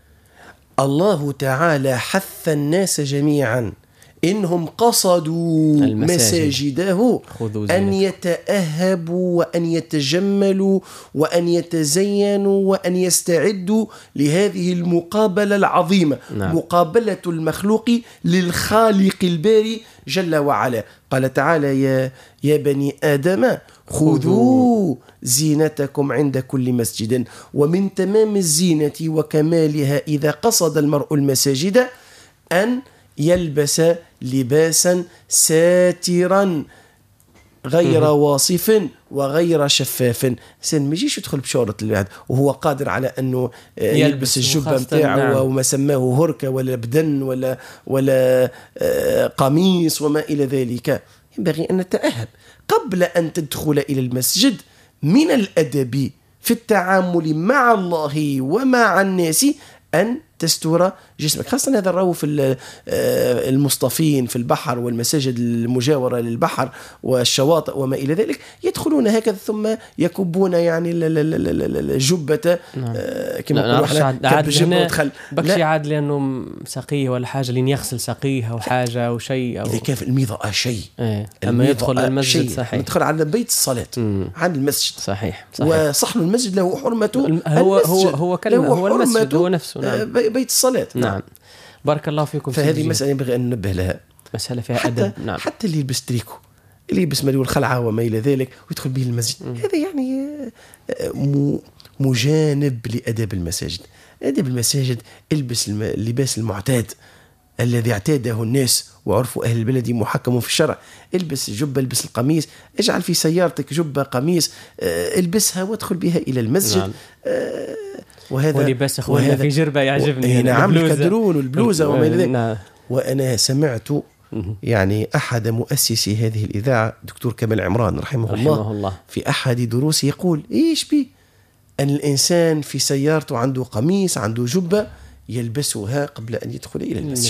[SPEAKER 3] الله تعالى حث الناس جميعا إنهم قصدوا مساجده أن يتأهبوا وأن يتجملوا وأن يتزينوا وأن يستعدوا لهذه المقابلة العظيمة. نعم. مقابلة المخلوق للخالق الباري جل وعلا. قال تعالى يا بني آدم خذوا زينتكم عند كل مسجد. ومن تمام الزينة وكمالها إذا قصد المرء المساجد أن يلبس لباسا ساترا غير واصف وغير شفاف. سن ما يجيش يدخل بشورة الواحد وهو قادر على أنه يلبس الجبة متاعه. نعم. وما سماه هركة ولا بدن ولا قميص وما إلى ذلك. ينبغي أن نتأهب قبل أن تدخل إلى المسجد. من الأدب في التعامل مع الله ومع الناس أن تستر جسمك، خاصة هذا الرأو في المصطفين في البحر والمساجد المجاورة للبحر والشواطئ وما إلى ذلك، يدخلون هكذا ثم يكبون يعني الجبة كما يقولوا احنا كب الجبة ودخل
[SPEAKER 2] بكشي عاد لأنه سقيه ولا حاجة لين يغسل سقيه أو حاجة أو شيء
[SPEAKER 3] إذا كان في الميضاء شيء.
[SPEAKER 2] أما يدخل المسجد صحيح،
[SPEAKER 3] يدخل على بيت الصلاة عن المسجد.
[SPEAKER 2] صحيح.
[SPEAKER 3] وصحن المسجد له حرمته.
[SPEAKER 2] هو كلمة هو المسجد هو نفسه. نعم.
[SPEAKER 3] بيت الصلاة.
[SPEAKER 2] نعم. بارك الله فيكم.
[SPEAKER 3] فهذه مسألة ينبغي أن ننبه لها،
[SPEAKER 2] مسألة فيها أدب. نعم.
[SPEAKER 3] حتى اللي يلبس تريكو، اللي يلبس مليون خلعة وما إلى ذلك ويدخل به المسجد، هذا يعني مجانب لأدب المساجد. أدب المساجد البس اللباس المعتاد الذي اعتاده الناس وعرف أهل البلد محكم في الشرع. البس الجبة، البس القميص، اجعل في سيارتك جبة قميص، البسها وادخل بها إلى المسجد. نعم.
[SPEAKER 2] وهذا ولباس أخواننا في جربة يعجبني.
[SPEAKER 3] نعم. الكدرون والبلوزة وما إلى ذلك. نعم. وأنا سمعت يعني أحد مؤسسي هذه الإذاعة دكتور كمال عمران رحمه الله في أحد دروسه يقول إيش بي أن الإنسان في سيارته عنده قميص عنده جبة يلبسها قبل أن يدخل إلى المسجد.